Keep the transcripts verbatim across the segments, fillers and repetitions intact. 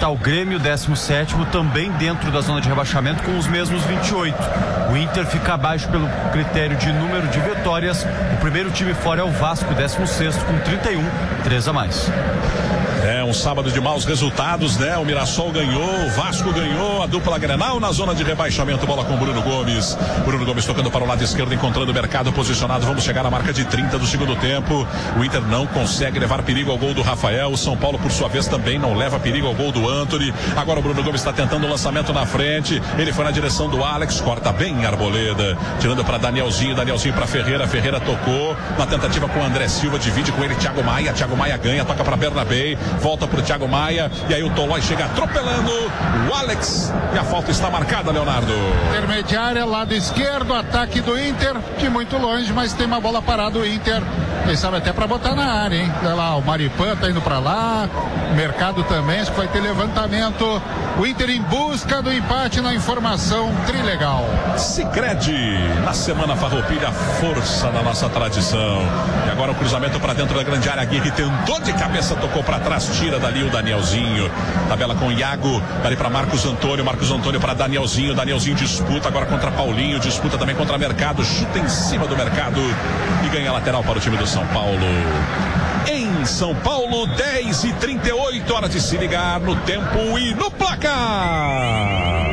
está o Grêmio, décimo sétimo, também dentro da zona de rebaixamento com os mesmos vinte e oito. O Inter fica abaixo pelo critério de número de vitórias. O primeiro time fora é o Vasco, décimo sexto, com trinta e um, três a mais. É um sábado de maus resultados, né? O Mirassol ganhou, o Vasco ganhou, a dupla Grenal na zona de rebaixamento, bola com Bruno Gomes. Bruno Gomes tocando para o lado esquerdo, encontrando o mercado posicionado. Vamos chegar à marca de trinta do segundo tempo. O Inter não consegue levar perigo ao gol do Rafael. O São Paulo, por sua vez, também não leva perigo ao gol do Antony. Agora o Bruno Gomes está tentando o lançamento na frente. Ele foi na direção do Alex, corta bem Arboleda, tirando para Danielzinho, Danielzinho para Ferreira. Ferreira tocou na tentativa com o André Silva, divide com ele Thiago Maia. Thiago Maia ganha, toca para Bernabé. Volta pro Thiago Maia, e aí o Tolói chega atropelando o Alex, e a falta está marcada, Leonardo. Intermediária, lado esquerdo, ataque do Inter, de muito longe, mas tem uma bola parada o Inter, quem sabe até para botar na área, hein? Olha lá, o Maripan tá indo para lá, o Mercado também, acho que vai ter levantamento, o Inter em busca do empate na informação trilegal. Sicredi, na semana farroupilha, força da nossa tradição, e agora o cruzamento para dentro da grande área. Aguirre tentou de cabeça, tocou para trás, tira dali o Danielzinho, tabela com o Iago, dali para Marcos Antônio, Marcos Antônio para Danielzinho, Danielzinho disputa agora contra Paulinho, disputa também contra Mercado, chuta em cima do Mercado e ganha lateral para o time do São Paulo. Em São Paulo, dez e trinta e oito, hora de se ligar no tempo e no placar.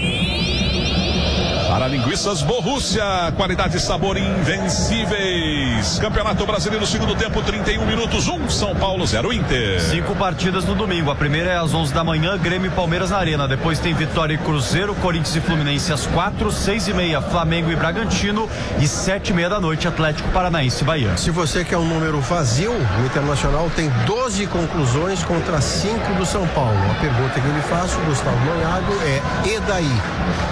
Para Linguiças Borrússia, qualidade e sabor invencíveis. Campeonato Brasileiro, segundo tempo, trinta e um minutos, um São Paulo, zero Inter. Cinco partidas no domingo. A primeira é às onze da manhã, Grêmio e Palmeiras na Arena. Depois tem Vitória e Cruzeiro, Corinthians e Fluminense às quatro, seis e meia, Flamengo e Bragantino e sete e meia da noite, Atlético Paranaense e Bahia. Se você quer um número vazio, o Internacional tem doze conclusões contra cinco do São Paulo. A pergunta que eu lhe faço, Gustavo Manhago, é: e daí?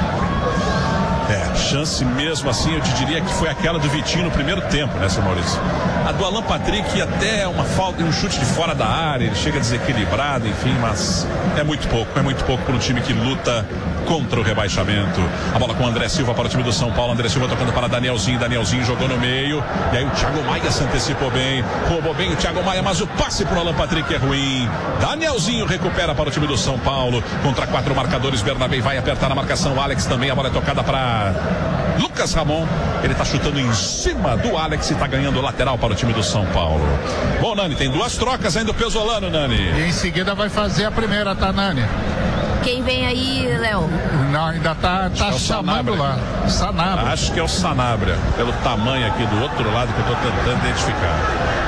É, chance mesmo assim, eu te diria que foi aquela do Vitinho no primeiro tempo, né, seu Maurício? A do Alan Patrick até uma falta, um chute de fora da área, ele chega desequilibrado, enfim, mas é muito pouco, é muito pouco para um time que luta contra o rebaixamento. A bola com o André Silva para o time do São Paulo, André Silva tocando para Danielzinho, Danielzinho jogou no meio, e aí o Thiago Maia se antecipou bem, roubou bem o Thiago Maia, mas o passe para o Alan Patrick é ruim. Danielzinho recupera para o time do São Paulo, contra quatro marcadores, Bernabé vai apertar na marcação, Alex também, a bola é tocada para Lucas Ramon, ele tá chutando em cima do Alex e tá ganhando lateral para o time do São Paulo. Bom, Nani, tem duas trocas ainda o Pesolano, Nani. E em seguida vai fazer a primeira, tá, Nani? Quem vem aí, Léo? Não, ainda tá, tá é chamando Sanabria. lá. Sanabria. Acho que é o Sanabria, pelo tamanho aqui do outro lado que eu tô tentando identificar.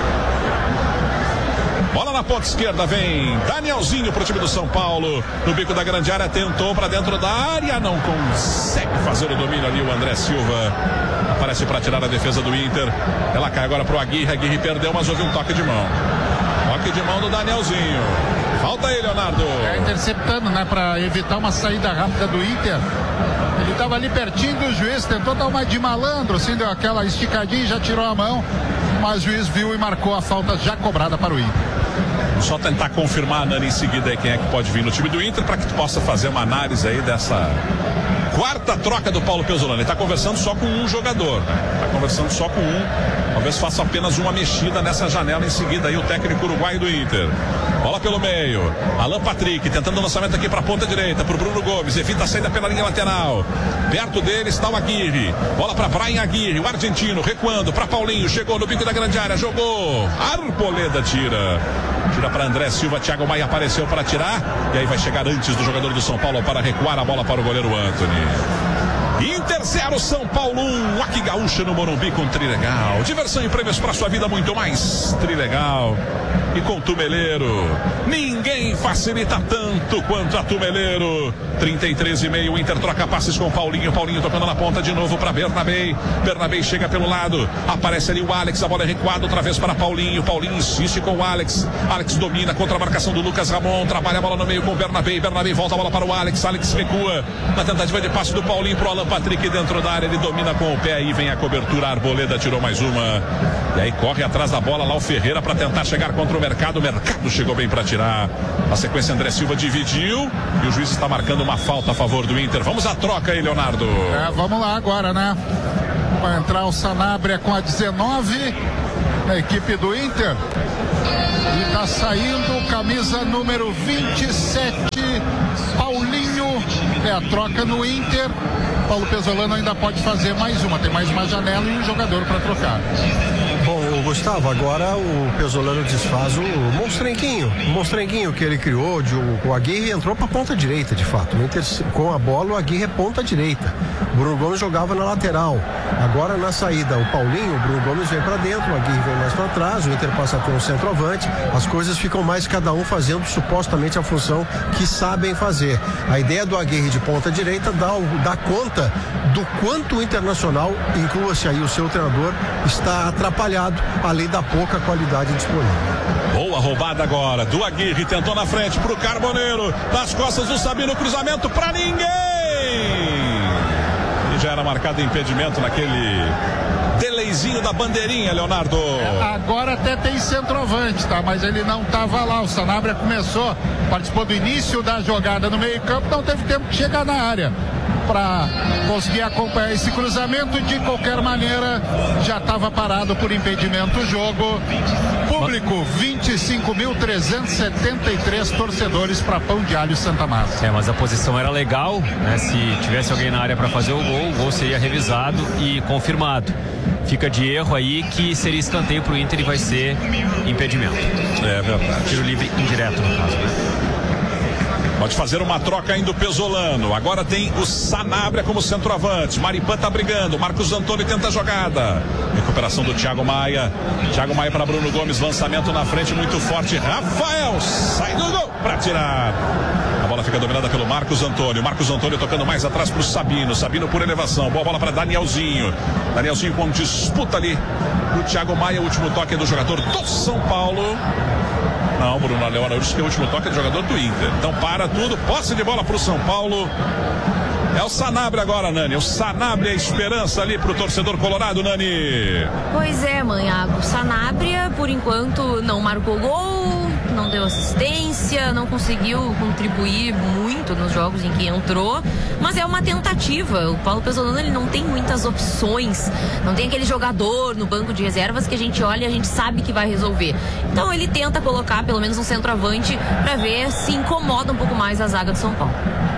Bola na ponta esquerda, vem Danielzinho pro time do São Paulo, no bico da grande área, tentou para dentro da área, não consegue fazer o domínio ali, o André Silva aparece para tirar a defesa do Inter, ela cai agora pro Aguirre, Aguirre perdeu, mas houve um toque de mão, toque de mão do Danielzinho, falta aí, Leonardo. É, interceptando, né, para evitar uma saída rápida do Inter. Ele estava ali pertinho do juiz, tentou dar uma de malandro, assim, deu aquela esticadinha e já tirou a mão, mas o juiz viu e marcou a falta já cobrada para o Inter. Só tentar confirmar, Nani, em seguida aí quem é que pode vir no time do Inter para que tu possa fazer uma análise aí dessa quarta troca do Paulo Pesolano. Ele está conversando só com um jogador, né? Está conversando só com um. Talvez faça apenas uma mexida nessa janela em seguida aí o técnico uruguaio do Inter. Bola pelo meio. Alan Patrick tentando o lançamento aqui para a ponta direita, para o Bruno Gomes. Evita a saída pela linha lateral. Perto dele está o Aguirre. Bola para Brian Aguirre, o argentino, recuando para Paulinho. Chegou no bico da grande área, jogou. Arboleda tira. Tira para André Silva, Thiago Maia apareceu para tirar. E aí vai chegar antes do jogador do São Paulo para recuar a bola para o goleiro Antony. Inter zero, São Paulo um, aqui Gaúcha no Morumbi com Trilegal. Diversão e prêmios para sua vida, muito mais Trilegal. E com Tumeleiro, ninguém facilita tanto quanto a Tumeleiro. trinta e três e meio, o Inter troca passes com Paulinho, Paulinho tocando na ponta de novo para Bernabé. Bernabé chega pelo lado, aparece ali o Alex, a bola é recuada outra vez para Paulinho. Paulinho insiste com o Alex. Alex domina contra a marcação do Lucas Ramon, trabalha a bola no meio com o Bernabé. Bernabé volta a bola para o Alex. Alex recua na tentativa de passe do Paulinho pro Alan Patrick dentro da área, ele domina com o pé, aí vem a cobertura, a Arboleda tirou mais uma, e aí corre atrás da bola lá o Ferreira para tentar chegar contra o Mercado, o Mercado chegou bem para tirar, a sequência André Silva dividiu, e o juiz está marcando uma falta a favor do Inter. Vamos à troca aí, Leonardo. É, vamos lá agora, né? Vai entrar o Sanabria com a dezenove, na equipe do Inter, e tá saindo camisa número vinte e sete, segunda troca no Inter. Paulo Pesolano ainda pode fazer mais uma, tem mais uma janela e um jogador para trocar. Bom, Gustavo, agora o Pesolano desfaz o monstrenguinho, o monstrenguinho que ele criou, de, o, o Aguirre entrou para ponta direita, de fato. O Inter, com a bola, o Aguirre é ponta direita. O Bruno Gomes jogava na lateral. Agora na saída, o Paulinho, o Bruno Gomes vem para dentro, o Aguirre vem mais para trás, o Inter passa a ter um centroavante. As coisas ficam mais cada um fazendo supostamente a função que sabem fazer. A ideia do Aguirre de ponta direita dá, dá conta do quanto o Internacional, inclua-se aí o seu treinador, está atrapalhado, além da pouca qualidade disponível. Boa roubada agora do Aguirre, tentou na frente pro Carboneiro, nas costas do Sabino, cruzamento pra ninguém, e já era marcado impedimento naquele delayzinho da bandeirinha, Leonardo. Agora até tem centroavante, tá? Mas ele não estava lá, o Sanabria começou, participou do início da jogada no meio campo, não teve tempo de chegar na área para conseguir acompanhar esse cruzamento. De qualquer maneira, já estava parado por impedimento o jogo. Público, vinte e cinco mil trezentos e setenta e três torcedores para Pão de Alho Santa Massa. É, mas a posição era legal, né? Se tivesse alguém na área para fazer o gol, o gol seria revisado e confirmado. Fica de erro aí que seria escanteio pro Inter e vai ser impedimento. É verdade. Tiro livre indireto, no caso, né? Pode fazer uma troca ainda o Pesolano. Agora tem o Sanabria como centroavante. Maripan tá brigando. Marcos Antônio tenta a jogada. Recuperação do Thiago Maia. Thiago Maia para Bruno Gomes. Lançamento na frente muito forte. Rafael sai do gol para tirar. A bola fica dominada pelo Marcos Antônio. Marcos Antônio tocando mais atrás pro Sabino. Sabino por elevação. Boa bola para Danielzinho. Danielzinho com disputa ali pro Thiago Maia. Último toque do jogador do São Paulo. Não, Bruno Leão, eu disse que é o último toque do jogador do Inter. Então para tudo, posse de bola pro São Paulo. É o Sanabria agora, Nani. O Sanabria, a esperança ali pro torcedor colorado, Nani. Pois é, Manhago. O Sanabria, por enquanto, não marcou gol, não deu assistência, não conseguiu contribuir muito nos jogos em que entrou, mas é uma tentativa. O Paulo Pesolano, ele não tem muitas opções, não tem aquele jogador no banco de reservas que a gente olha e a gente sabe que vai resolver. Então ele tenta colocar pelo menos um centroavante para ver se incomoda um pouco mais a zaga do São Paulo.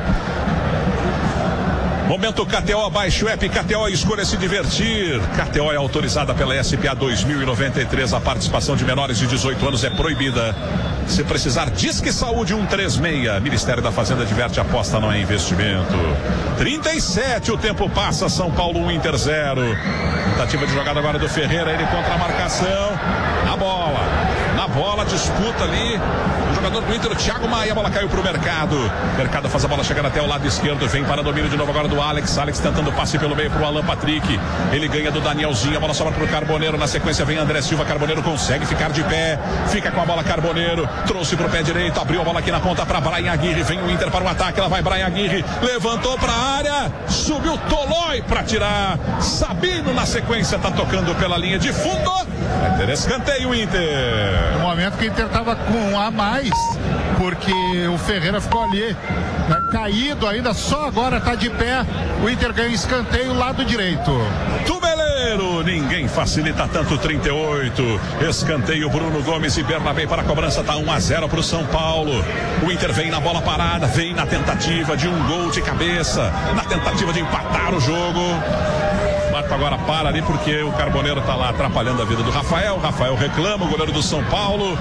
Momento K T O, abaixo o app K T O, escolha se divertir. K T O é autorizada pela S P A dois mil e noventa e três. A participação de menores de dezoito anos é proibida. Se precisar, Disque Saúde um três seis. Ministério da Fazenda diverte, aposta não é investimento. trinta e sete, o tempo passa. São Paulo um, Inter zero. Tentativa de jogada agora do Ferreira, ele contra a marcação. Na bola, na bola, disputa ali. O jogador do Inter, o Thiago Maia, a bola caiu pro Mercado. Mercado faz a bola chegar até o lado esquerdo, vem para domínio de novo agora do Alex. Alex tentando passe pelo meio pro Alan Patrick. Ele ganha do Danielzinho, a bola sobra pro Carboneiro. Na sequência vem André Silva, Carboneiro consegue ficar de pé. Fica com a bola Carboneiro, trouxe pro pé direito, abriu a bola aqui na ponta para Brian Aguirre. Vem o Inter para o ataque, ela vai Brian Aguirre, levantou pra área, subiu Tolói para tirar. Sabino na sequência tá tocando pela linha de fundo. Vai ter escanteio o Inter. No momento que o Inter tava com um a mais, porque o Ferreira ficou ali, né, caído ainda, só agora tá de pé. O Inter ganha escanteio, lado direito. Tubeleiro, ninguém facilita tanto. Trinta e oito, escanteio, Bruno Gomes e Bernabé para a cobrança, tá um a zero pro São Paulo. O Inter vem na bola parada, vem na tentativa de um gol de cabeça, na tentativa de empatar o jogo. Marco agora para ali porque o Carboneiro tá lá atrapalhando a vida do Rafael. O Rafael reclama, o goleiro do São Paulo.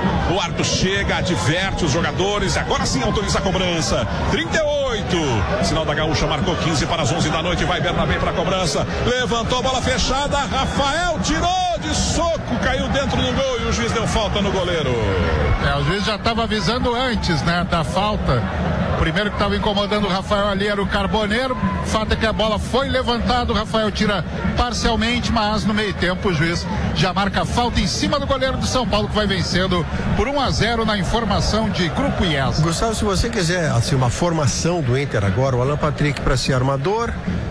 O Arthur chega, adverte os jogadores, agora sim autoriza a cobrança. trinta e oito, sinal da Gaúcha, marcou quinze para as onze da noite, vai Bernabé para a cobrança, levantou a bola fechada, Rafael tirou de soco, caiu dentro do gol e o juiz deu falta no goleiro. É, o juiz já estava avisando antes, né, da falta. O primeiro que estava incomodando o Rafael ali era o Carboneiro. O fato é que a bola foi levantada, o Rafael tira parcialmente, mas no meio tempo o juiz já marca a falta em cima do goleiro do São Paulo, que vai vencendo por um a zero na informação de Grupo I E S. Gustavo, se você quiser assim, uma formação do Inter agora, o Alan Patrick para ser armador,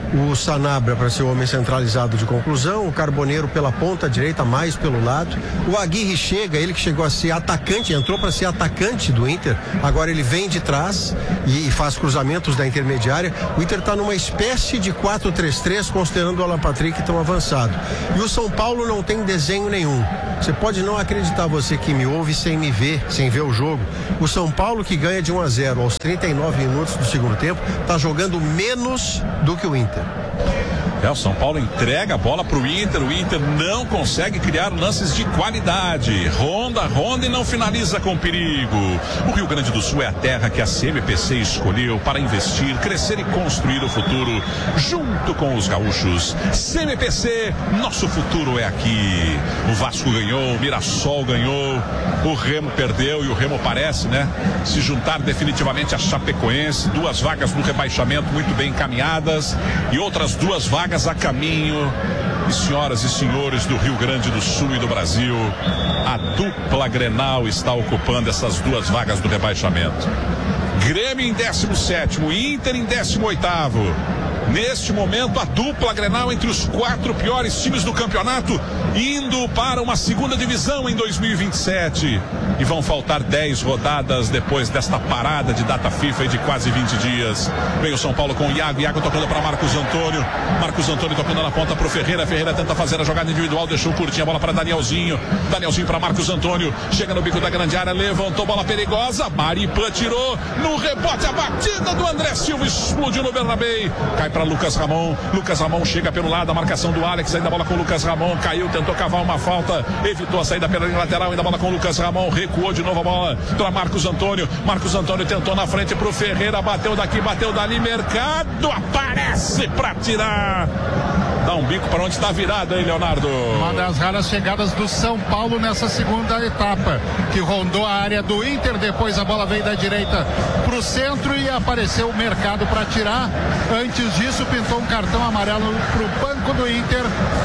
o Sanabria para ser o homem centralizado de conclusão, o Carboneiro pela ponta direita, mais pelo lado. O Aguirre chega, ele que chegou a ser atacante, entrou para ser atacante do Inter, agora ele vem de trás e, e faz cruzamentos da intermediária. O Inter está numa espécie de quatro três três, considerando o Alan Patrick tão avançado. E o São Paulo não tem desenho nenhum. Você pode não acreditar, você que me ouve sem me ver, sem ver o jogo. O São Paulo, que ganha de um a zero aos trinta e nove minutos do segundo tempo, está jogando menos do que o Inter. É, o São Paulo entrega a bola pro Inter, o Inter não consegue criar lances de qualidade, ronda, ronda e não finaliza com perigo. O Rio Grande do Sul é a terra que a C M P C escolheu para investir, crescer e construir o futuro junto com os gaúchos. C M P C, nosso futuro é aqui. O Vasco ganhou, o Mirassol ganhou, o Remo perdeu e o Remo parece, né, se juntar definitivamente a Chapecoense. Duas vagas no rebaixamento muito bem encaminhadas e outras duas vagas a caminho. E senhoras e senhores do Rio Grande do Sul e do Brasil, a dupla Grenal está ocupando essas duas vagas do rebaixamento. Grêmio em décimo sétimo, Inter em décimo oitavo. Neste momento, a dupla Grenal entre os quatro piores times do campeonato, indo para uma segunda divisão em dois mil e vinte e sete. E vão faltar dez rodadas depois desta parada de data FIFA e de quase vinte dias. Vem o São Paulo com o Iago, Iago tocando para Marcos Antônio. Marcos Antônio tocando na ponta para o Ferreira. Ferreira tenta fazer a jogada individual, deixou curtinha a bola para Danielzinho. Danielzinho para Marcos Antônio. Chega no bico da grande área, levantou bola perigosa. Maripã tirou no rebote, a batida do André Silva explodiu no Bernabéu. Cai para Lucas Ramon. Lucas Ramon chega pelo lado, a marcação do Alex, ainda a bola com o Lucas Ramon. Caiu, tentou cavar uma falta, evitou a saída pela linha lateral, ainda a bola com o Lucas Ramon. Recuou de novo a bola para Marcos Antônio. Marcos Antônio tentou na frente para o Ferreira, bateu daqui, bateu dali. Mercado aparece para tirar. Dá um bico para onde está virado, hein, Leonardo? Uma das raras chegadas do São Paulo nessa segunda etapa, que rondou a área do Inter, depois a bola veio da direita para o centro e apareceu o Mercado para tirar. Antes disso, pintou um cartão amarelo para o banco do Inter,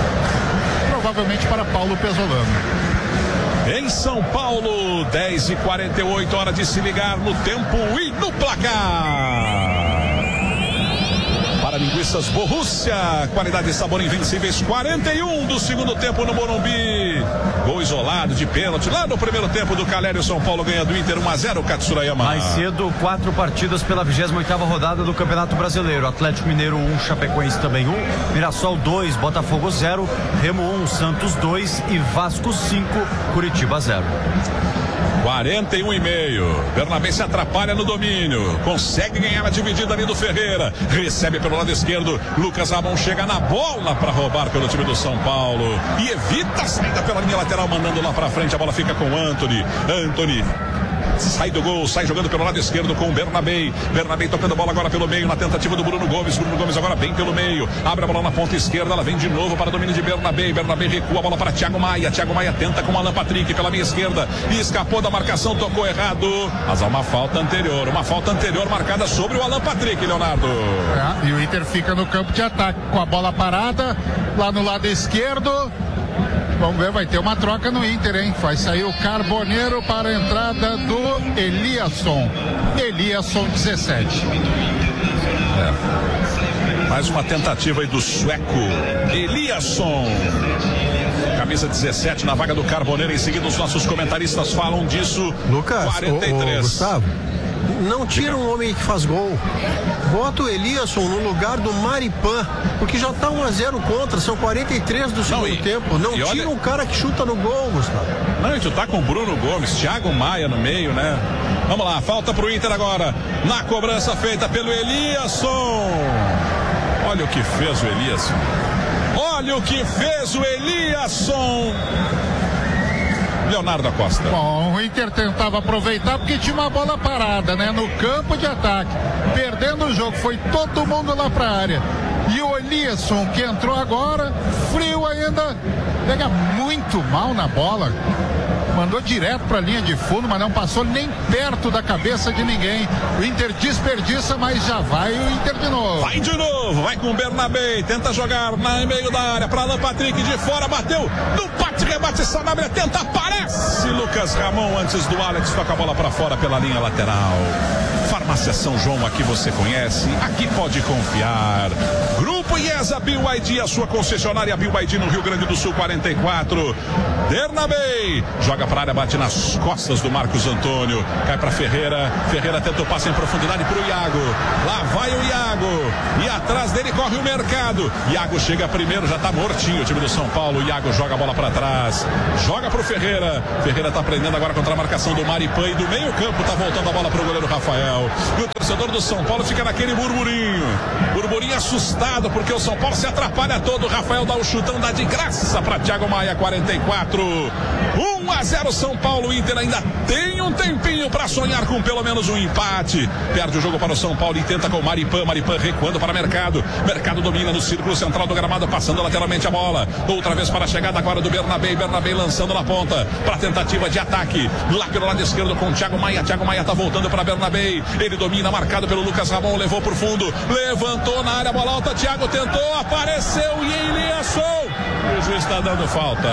provavelmente para Paulo Pesolano. Em São Paulo, dez e quarenta e oito, hora de se ligar no tempo e no placar. Para Linguiças Borrússia, qualidade e sabor invencíveis, quarenta e um do segundo tempo no Morumbi. Gol isolado de pênalti lá no primeiro tempo do Calério. São Paulo ganha do Inter um a zero, Katsurayama. Mais cedo, quatro partidas pela vigésima oitava rodada do Campeonato Brasileiro. Atlético Mineiro um, Chapecoense também um, Mirassol dois, Botafogo zero, Remo um, Santos dois e Vasco cinco, Curitiba zero. quarenta e um e meio. Bernabé se atrapalha no domínio. Consegue ganhar a dividida ali do Ferreira. Recebe pelo lado esquerdo. Lucas Ramon chega na bola para roubar pelo time do São Paulo. E evita a saída pela linha lateral, mandando lá para frente. A bola fica com Antony. Antony sai do gol, sai jogando pelo lado esquerdo com o Bernabé. Bernabé tocando a bola agora pelo meio na tentativa do Bruno Gomes. Bruno Gomes agora bem pelo meio. Abre a bola na ponta esquerda, ela vem de novo para o domínio de Bernabé. Bernabé recua a bola para Thiago Maia. Thiago Maia tenta com o Alan Patrick pela meia esquerda e escapou da marcação, tocou errado. Mas há uma falta anterior, uma falta anterior marcada sobre o Alan Patrick, Leonardo. É, e o Inter fica no campo de ataque com a bola parada lá no lado esquerdo. Vamos ver, vai ter uma troca no Inter, hein? Vai sair o Carboneiro para a entrada do Eliasson. Eliasson dezessete. É. Mais uma tentativa aí do sueco Eliasson. Camisa dezessete na vaga do Carboneiro. Em seguida, os nossos comentaristas falam disso. Lucas, quarenta e três. O, o Gustavo, não tira um homem que faz gol. Bota o Eliasson no lugar do Maripã, porque já tá um a zero contra, são quarenta e três do segundo não, e, tempo. Não tira olha... um cara que chuta no gol, Gustavo. Não, e tu tá com o Bruno Gomes, Thiago Maia no meio, né? Vamos lá, falta pro Inter agora. Na cobrança feita pelo Eliasson. Olha o que fez o Eliasson. Olha o que fez o Eliasson. Leonardo Acosta. Bom, o Inter tentava aproveitar porque tinha uma bola parada, né? No campo de ataque. Perdendo o jogo, foi todo mundo lá pra área. E o Eliasson, que entrou agora, frio ainda, pega muito mal na bola. Mandou direto pra linha de fundo, mas não passou nem perto da cabeça de ninguém. O Inter desperdiça, mas já vai o Inter de novo. Vai de novo, vai com o Bernabé, tenta jogar no meio da área para Alan Patrick, de fora, bateu, no bate, rebate, Sanabria, tenta, aparece Lucas Ramon antes do Alex, toca a bola para fora pela linha lateral. Farmácia São João, aqui você conhece, aqui pode confiar. Grupo IESA B Y D, a sua concessionária B Y D no Rio Grande do Sul, quarenta e quatro. Bernabei joga pra área, bate nas costas do Marcos Antônio, cai pra Ferreira. Ferreira tenta o passe em profundidade pro Iago. Lá vai o Iago. E atrás dele corre o Mercado. Iago chega primeiro, já tá mortinho o time do São Paulo. Iago joga a bola pra trás. Joga pro Ferreira. Ferreira tá prendendo agora contra a marcação do Maripan. E do meio campo tá voltando a bola pro goleiro Rafael. E o torcedor do São Paulo fica naquele burburinho. Burburinho assustado porque o São Paulo se atrapalha todo. O Rafael dá o chutão, dá de graça pra Thiago Maia, quarenta e quatro. um a zero São Paulo. O Inter ainda tem um tempinho pra sonhar com pelo menos um empate. Perde o jogo para o São Paulo e tenta com o Maripan. Maripan recuando para Mercado. Mercado domina no círculo central do gramado, passando lateralmente a bola. Outra vez para a chegada agora do Bernabei. Bernabei lançando na ponta para tentativa de ataque. Lá pelo lado esquerdo com o Thiago Maia. Thiago Maia tá voltando para Bernabei. Ele domina, marcado pelo Lucas Ramon. Levou pro fundo. Levantou na área, bola alta. Thiago tentou, apareceu e Eliasson. O juiz está dando falta.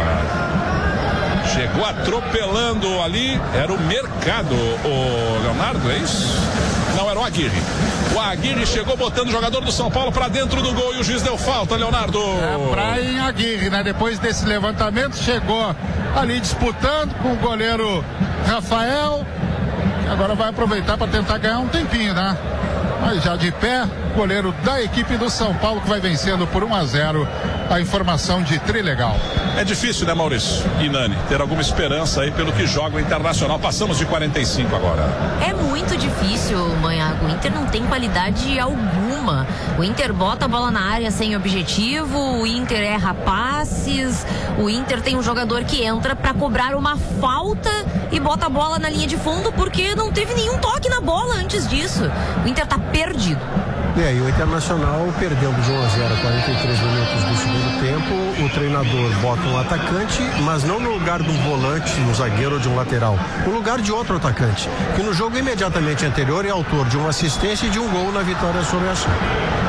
Chegou atropelando ali. Era o Mercado, o Leonardo, é isso? Não, era o Aguirre. O Aguirre chegou botando o jogador do São Paulo pra dentro do gol e o juiz deu falta, Leonardo. É, Brian Aguirre, né? Depois desse levantamento, chegou ali disputando com o goleiro Rafael. Agora vai aproveitar para tentar ganhar um tempinho, né? Mas já de pé, goleiro da equipe do São Paulo que vai vencendo por um a zero. A informação de Trilegal. É difícil, né, Maurício e Nani, ter alguma esperança aí pelo que joga o Internacional. Passamos de quarenta e cinco agora. É muito difícil, Manhago. O Inter não tem qualidade alguma. O Inter bota a bola na área sem objetivo, o Inter erra passes, o Inter tem um jogador que entra para cobrar uma falta e bota a bola na linha de fundo porque não teve nenhum toque na bola antes disso. O Inter tá perdido. É, e o Internacional perdendo de um a zero, quarenta e três minutos do segundo tempo. O treinador bota um atacante, mas não no lugar de um volante, um zagueiro ou de um lateral, no lugar de outro atacante, que no jogo imediatamente anterior é autor de uma assistência e de um gol na vitória sobre a Chape.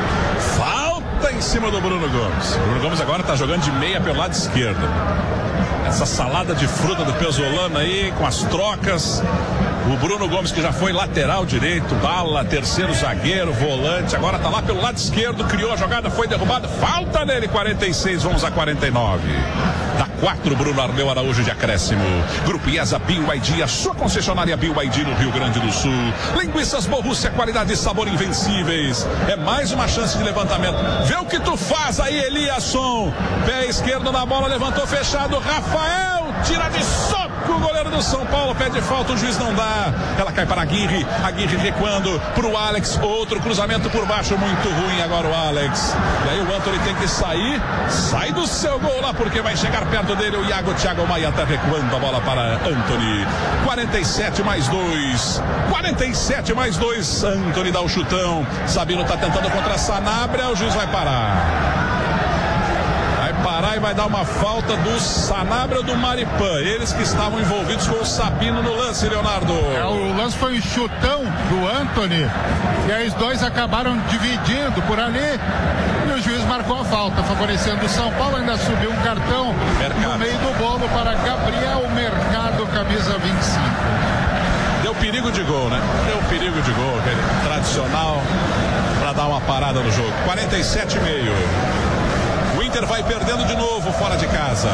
Falta em cima do Bruno Gomes. O Bruno Gomes agora está jogando de meia pelo lado esquerdo. Essa salada de fruta do Pesolano aí, com as trocas. O Bruno Gomes, que já foi lateral direito, bala, terceiro zagueiro, volante, agora tá lá pelo lado esquerdo, criou a jogada, foi derrubado, falta nele, quarenta e seis, vamos a quarenta e nove. Dá quatro, Bruno Arleu Araújo de acréscimo. Grupo IESA B Y D, a sua concessionária B Y D no Rio Grande do Sul. Linguiças Borrússia, qualidade e sabor invencíveis. É mais uma chance de levantamento. Vê o que tu faz aí, Eliasson. Pé esquerdo na bola, levantou fechado, Rafael, tira de soco o goleiro do São Paulo, pede falta, o juiz não dá. Ela cai para Aguirre, Aguirre recuando pro Alex, outro cruzamento por baixo, muito ruim agora o Alex. E aí o Antony tem que sair, sai do seu gol lá, porque vai chegar perto dele o Iago. Thiago Maia tá recuando a bola para Antony. quarenta e sete mais dois, quarenta e sete mais dois, Antony dá o chutão. Sabino tá tentando contra Sanabria, o juiz vai parar. Parar e vai dar uma falta do Sanabria ou do Maripan, eles que estavam envolvidos com o Sabino no lance, Leonardo. É, o lance foi um chutão do Antony e aí os dois acabaram dividindo por ali e o juiz marcou a falta, favorecendo o São Paulo. Ainda subiu um cartão Mercado no meio do bolo para Gabriel Mercado, camisa vinte e cinco. Deu perigo de gol, né? Deu perigo de gol, aquele tradicional para dar uma parada no jogo. quarenta e sete e meio. O Inter vai perdendo de novo fora de casa.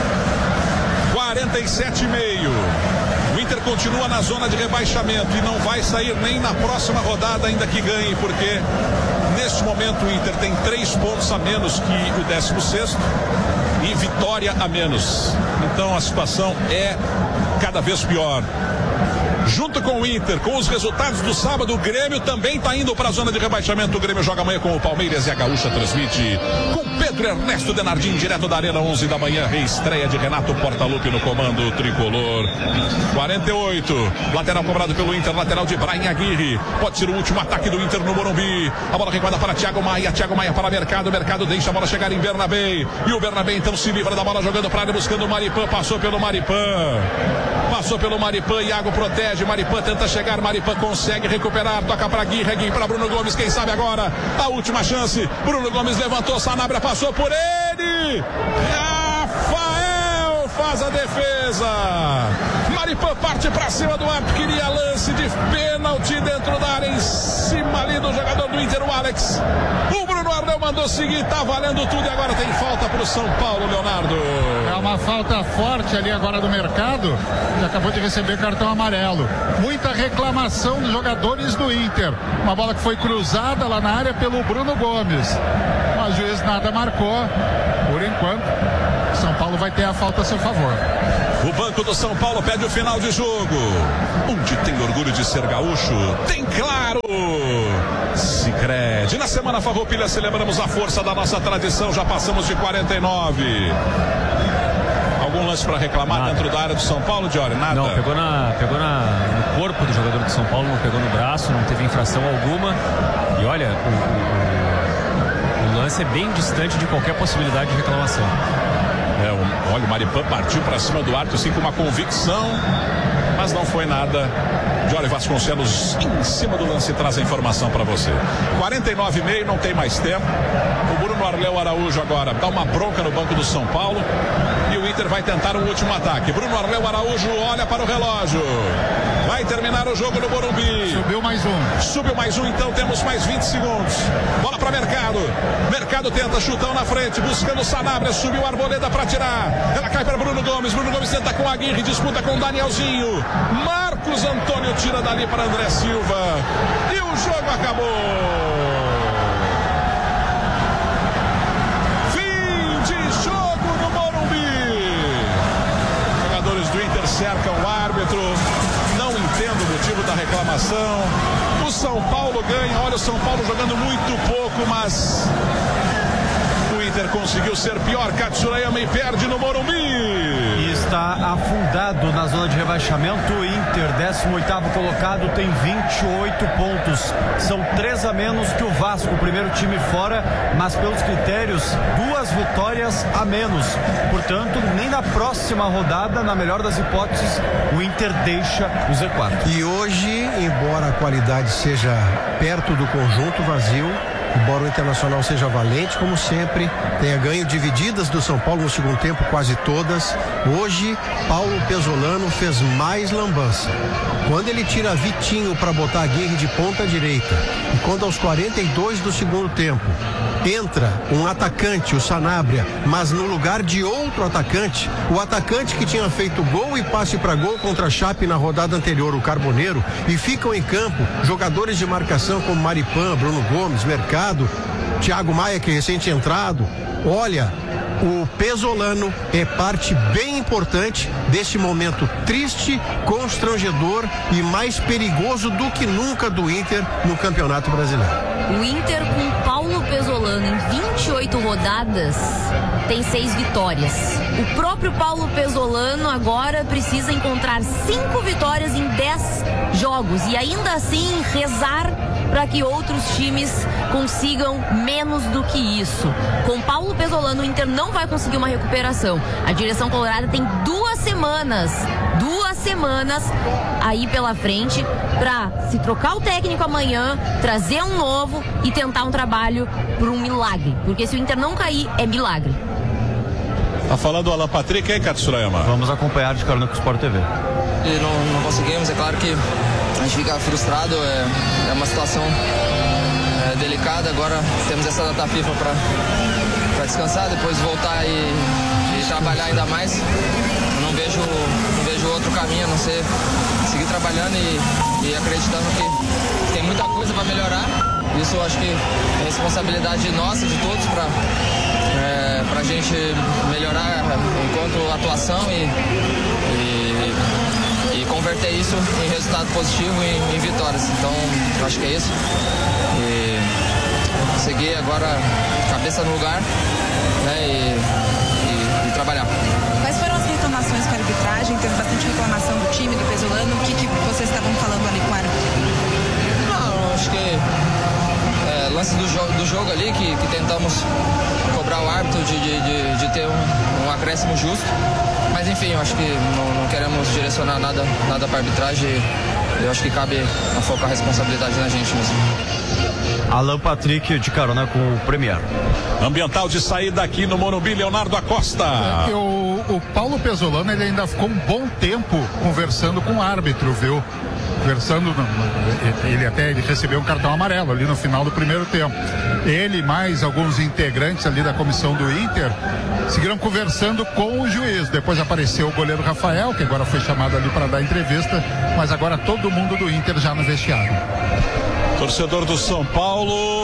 quarenta e sete e meio. O Inter continua na zona de rebaixamento e não vai sair nem na próxima rodada, ainda que ganhe, porque neste momento o Inter tem três pontos a menos que o décimo sexto e vitória a menos. Então a situação é cada vez pior. Junto com o Inter, com os resultados do sábado, o Grêmio também está indo para a zona de rebaixamento. O Grêmio joga amanhã com o Palmeiras e a Gaúcha transmite com Pedro Ernesto Denardim, direto da Arena, onze da manhã, reestreia de Renato Portaluppi no comando tricolor. quarenta e oito, lateral cobrado pelo Inter, lateral de Brian Aguirre. Pode ser o último ataque do Inter no Morumbi. A bola recuada para Thiago Maia, Thiago Maia para Mercado, Mercado deixa a bola chegar em Bernabei. E o Bernabei então se livra da bola, jogando para área, buscando o Maripan, passou pelo Maripan. Passou pelo Maripan, Iago protege, Maripan tenta chegar, Maripan consegue recuperar, toca para Aguirre, Aguirre para Bruno Gomes, quem sabe agora a última chance. Bruno Gomes levantou, Sanabria passou por ele. Rafael faz a defesa. Maripan Maripã parte pra cima do árbitro, queria lance de pênalti dentro da área, em cima ali do jogador do Inter, o Alex. O Bruno Arleu mandou seguir, tá valendo tudo e agora tem falta pro São Paulo, Leonardo. É uma falta forte ali agora do Mercado, que acabou de receber cartão amarelo. Muita reclamação dos jogadores do Inter. Uma bola que foi cruzada lá na área pelo Bruno Gomes. Mas o juiz nada marcou. Por enquanto, São Paulo vai ter a falta a seu favor. O banco do São Paulo pede o final de jogo. Onde tem orgulho de ser gaúcho, tem Claro. Sicredi. Na Semana Farroupilha celebramos a força da nossa tradição. Já passamos de quarenta e nove. Algum lance para reclamar Nada. dentro da área do São Paulo, Diori? Nada? Não, pegou, na, pegou na, no corpo do jogador do São Paulo, não pegou no braço, não teve infração alguma. E olha, o, o, o lance é bem distante de qualquer possibilidade de reclamação. É, o, olha, o Maripã partiu para cima do árbitro assim com uma convicção, mas não foi nada. Diori Vasconcelos em cima do lance traz a informação para você. quarenta e nove e meio, não tem mais tempo. O Bruno Arleu Araújo agora dá uma bronca no banco do São Paulo e o Inter vai tentar um último ataque. Bruno Arleu Araújo olha para o relógio. Vai terminar o jogo no Morumbi. Subiu mais um. Subiu mais um, então temos mais vinte segundos. Bola para Mercado. Mercado tenta chutão na frente, buscando o Sanabria. Subiu a Arboleda para tirar. Ela cai para Bruno Gomes. Bruno Gomes tenta com a Aguirre, disputa com o Danielzinho. Marcos Antônio tira dali para André Silva. E o jogo acabou. Fim de jogo no Morumbi. Jogadores do Inter cercam o árbitro. Não entendo o motivo da reclamação. O São Paulo ganha. Olha o São Paulo jogando muito pouco, mas o Inter conseguiu ser pior. Katsurayama e perde no Morumbi. E está afundado na zona de rebaixamento. O Inter, décimo oitavo colocado, tem vinte e oito pontos. São três a menos que o Vasco, o primeiro time fora, mas pelos critérios, duas vitórias a menos. Portanto, nem na próxima rodada, na melhor das hipóteses, o Inter deixa o Z quatro. E hoje, embora a qualidade seja perto do conjunto vazio, embora o Internacional seja valente, como sempre, tenha ganho divididas do São Paulo no segundo tempo, quase todas. Hoje, Paulo Pesolano fez mais lambança. Quando ele tira Vitinho para botar a Aguirre de ponta direita, e quando aos quarenta e dois do segundo tempo entra um atacante, o Sanabria, mas no lugar de outro atacante, o atacante que tinha feito gol e passe para gol contra a Chape na rodada anterior, o Carboneiro, e ficam em campo jogadores de marcação como Maripã, Bruno Gomes, Mercado, Thiago Maia, que é recente entrado. Olha, o Pesolano é parte bem importante deste momento triste, constrangedor e mais perigoso do que nunca do Inter no Campeonato Brasileiro. O Inter com Paulo Pesolano em vinte e oito rodadas tem seis vitórias. O próprio Paulo Pesolano agora precisa encontrar cinco vitórias em dez jogos e ainda assim rezar para que outros times consigam menos do que isso. Com Paulo Pesolano, o Inter não vai conseguir uma recuperação. A direção colorada tem duas semanas, duas semanas aí pela frente para se trocar o técnico amanhã, trazer um novo e tentar um trabalho por um milagre. Porque se o Inter não cair, é milagre. Tá falando o Alan Patrick, hein, Katsurayama? Vamos acompanhar de carona com o Sport T V. E não, não conseguimos, é claro que a gente fica frustrado, é, é uma situação é, delicada. Agora temos essa data FIFA para descansar, depois voltar e, e trabalhar ainda mais. Eu não vejo, não vejo outro caminho a não ser seguir trabalhando e, e acreditando que tem muita coisa para melhorar. Isso eu acho que é responsabilidade nossa, de todos, para é, a gente melhorar enquanto atuação e, e, e converter isso em resultado positivo e em, em vitórias. Então, eu acho que é isso. E seguir agora cabeça no lugar, né, e, e, e trabalhar. Quais foram as reclamações com a arbitragem? Teve bastante reclamação do time, do Pesolano. O que, que vocês estavam falando ali com o árbitro? Não, acho que é, lance do, jo do jogo ali, que, que tentamos cobrar o árbitro de, de, de, de ter um, um acréscimo justo. Mas enfim, eu acho que não, não queremos direcionar nada, nada para a arbitragem. eu acho que cabe a focar a responsabilidade na gente mesmo. Alan Patrick de carona com o Premier. Ambiental de saída aqui no Morumbi, Leonardo Acosta. É, o, o Paulo Pezzolano, ele ainda ficou um bom tempo conversando com o árbitro, viu? Conversando, ele até ele recebeu um cartão amarelo ali no final do primeiro tempo. Ele mais alguns integrantes ali da comissão do Inter seguiram conversando com o juiz. Depois apareceu o goleiro Rafael, que agora foi chamado ali para dar entrevista, mas agora todo mundo do Inter já no vestiário. Torcedor do São Paulo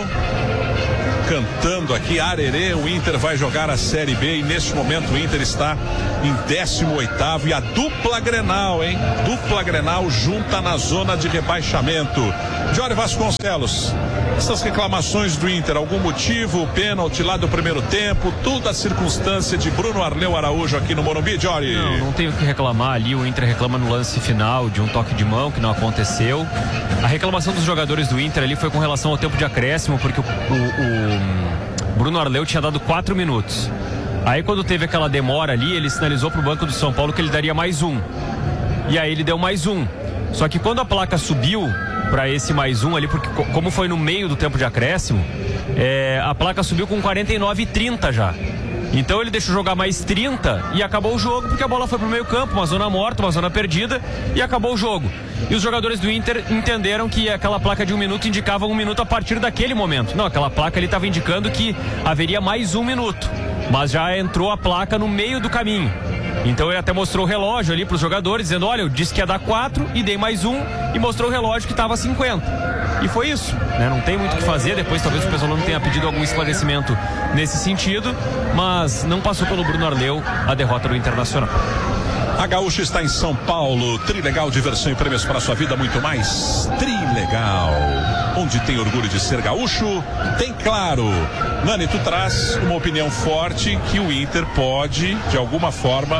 cantando aqui, arerê, o Inter vai jogar a Série B e neste momento o Inter está em décimo oitavo e a dupla Grenal, hein? Dupla Grenal junta na zona de rebaixamento. Jorge Vasconcelos, essas reclamações do Inter, algum motivo, pênalti lá do primeiro tempo, toda a circunstância de Bruno Arleu Araújo aqui no Morumbi, Jorge? Não, não tenho o que reclamar ali, o Inter reclama no lance final de um toque de mão que não aconteceu. A reclamação dos jogadores do Inter ali foi com relação ao tempo de acréscimo, porque o, o, o Bruno Arleu tinha dado quatro minutos. Aí quando teve aquela demora ali, ele sinalizou pro banco do São Paulo que ele daria mais um. E aí ele deu mais um. Só que quando a placa subiu para esse mais um ali, porque como foi no meio do tempo de acréscimo, é, a placa subiu com quarenta e nove e trinta já. Então ele deixou jogar mais trinta e acabou o jogo, porque a bola foi pro meio campo, uma zona morta, uma zona perdida, e acabou o jogo. E os jogadores do Inter entenderam que aquela placa de um minuto indicava um minuto a partir daquele momento. Não, aquela placa ali estava indicando que haveria mais um minuto, mas já entrou a placa no meio do caminho. Então ele até mostrou o relógio ali para os jogadores, dizendo, olha, eu disse que ia dar quatro e dei mais um, e mostrou o relógio que estava cinquenta. E foi isso, né? Não tem muito o que fazer. Depois talvez o Pezzolano tenha pedido algum esclarecimento nesse sentido, mas não passou pelo Bruno Arleu a derrota do Internacional. A Gaúcha está em São Paulo. Trilegal, diversão e prêmios para a sua vida, muito mais. Trilegal, onde tem orgulho de ser gaúcho, tem Claro. Nani, tu traz uma opinião forte que o Inter pode, de alguma forma,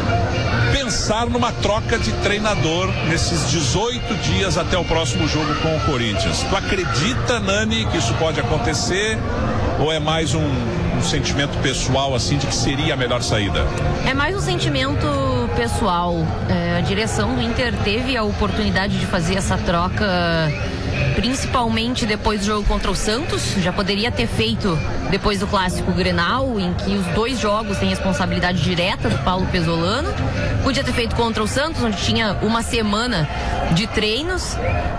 pensar numa troca de treinador nesses dezoito dias até o próximo jogo com o Corinthians. Tu acredita, Nani, que isso pode acontecer? Ou é mais um, um sentimento pessoal, assim, de que seria a melhor saída? É mais um sentimento pessoal. É, a direção do Inter teve a oportunidade de fazer essa troca, principalmente depois do jogo contra o Santos. Já poderia ter feito depois do clássico Grenal, em que os dois jogos têm responsabilidade direta do Paulo Pezzolano. Podia ter feito contra o Santos, onde tinha uma semana de treinos.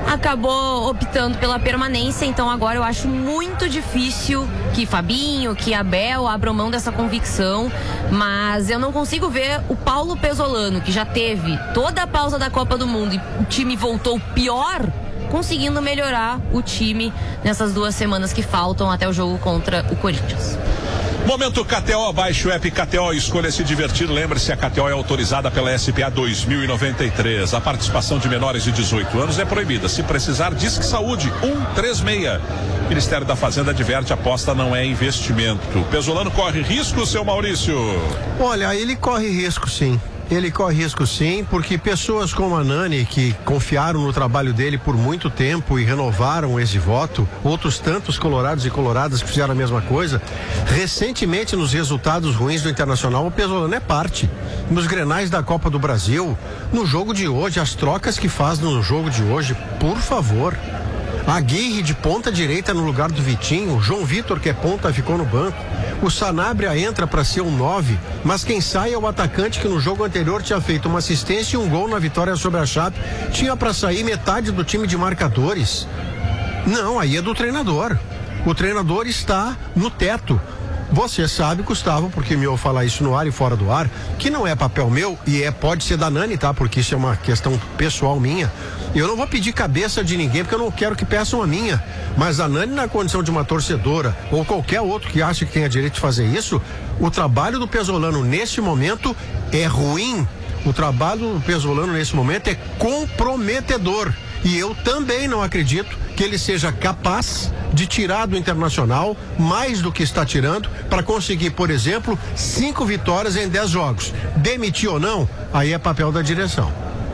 Acabou optando pela permanência, então agora eu acho muito difícil que Fabinho, que Abel abram mão dessa convicção, mas eu não consigo ver o Paulo Pezzolano, que já teve toda a pausa da Copa do Mundo e o time voltou pior, conseguindo melhorar o time nessas duas semanas que faltam até o jogo contra o Corinthians. Momento K T O, baixe o app K T O e escolha se divertir. Lembre-se, a K T O é autorizada pela S P A dois mil e noventa e três. A participação de menores de dezoito anos é proibida. Se precisar, Disque Saúde um três seis. Ministério da Fazenda adverte, aposta não é investimento. Pezzolano corre risco, seu Maurício? Olha, ele corre risco, sim. Ele corre risco, sim, porque pessoas como a Nani, que confiaram no trabalho dele por muito tempo e renovaram esse voto, outros tantos colorados e coloradas que fizeram a mesma coisa, recentemente nos resultados ruins do Internacional, o Pezzolano é parte. Nos grenais da Copa do Brasil, no jogo de hoje, as trocas que faz no jogo de hoje, por favor. Aguirre de ponta direita no lugar do Vitinho, João Vitor, que é ponta, ficou no banco. O Sanabria entra para ser um nove, mas quem sai é o atacante que no jogo anterior tinha feito uma assistência e um gol na vitória sobre a Chape. Tinha para sair metade do time de marcadores. Não, aí é do treinador. O treinador está no teto. Você sabe, Gustavo, porque me ouve falar isso no ar e fora do ar, que não é papel meu e é, pode ser da Nani, tá? Porque isso é uma questão pessoal minha. Eu não vou pedir cabeça de ninguém, porque eu não quero que peçam a minha. Mas a Nani, na condição de uma torcedora, ou qualquer outro que acha que tenha direito de fazer isso, o trabalho do Pezzolano nesse momento é ruim. O trabalho do Pezzolano nesse momento é comprometedor. E eu também não acredito que ele seja capaz de tirar do Internacional mais do que está tirando para conseguir, por exemplo, cinco vitórias em dez jogos. Demitir ou não, aí é papel da direção.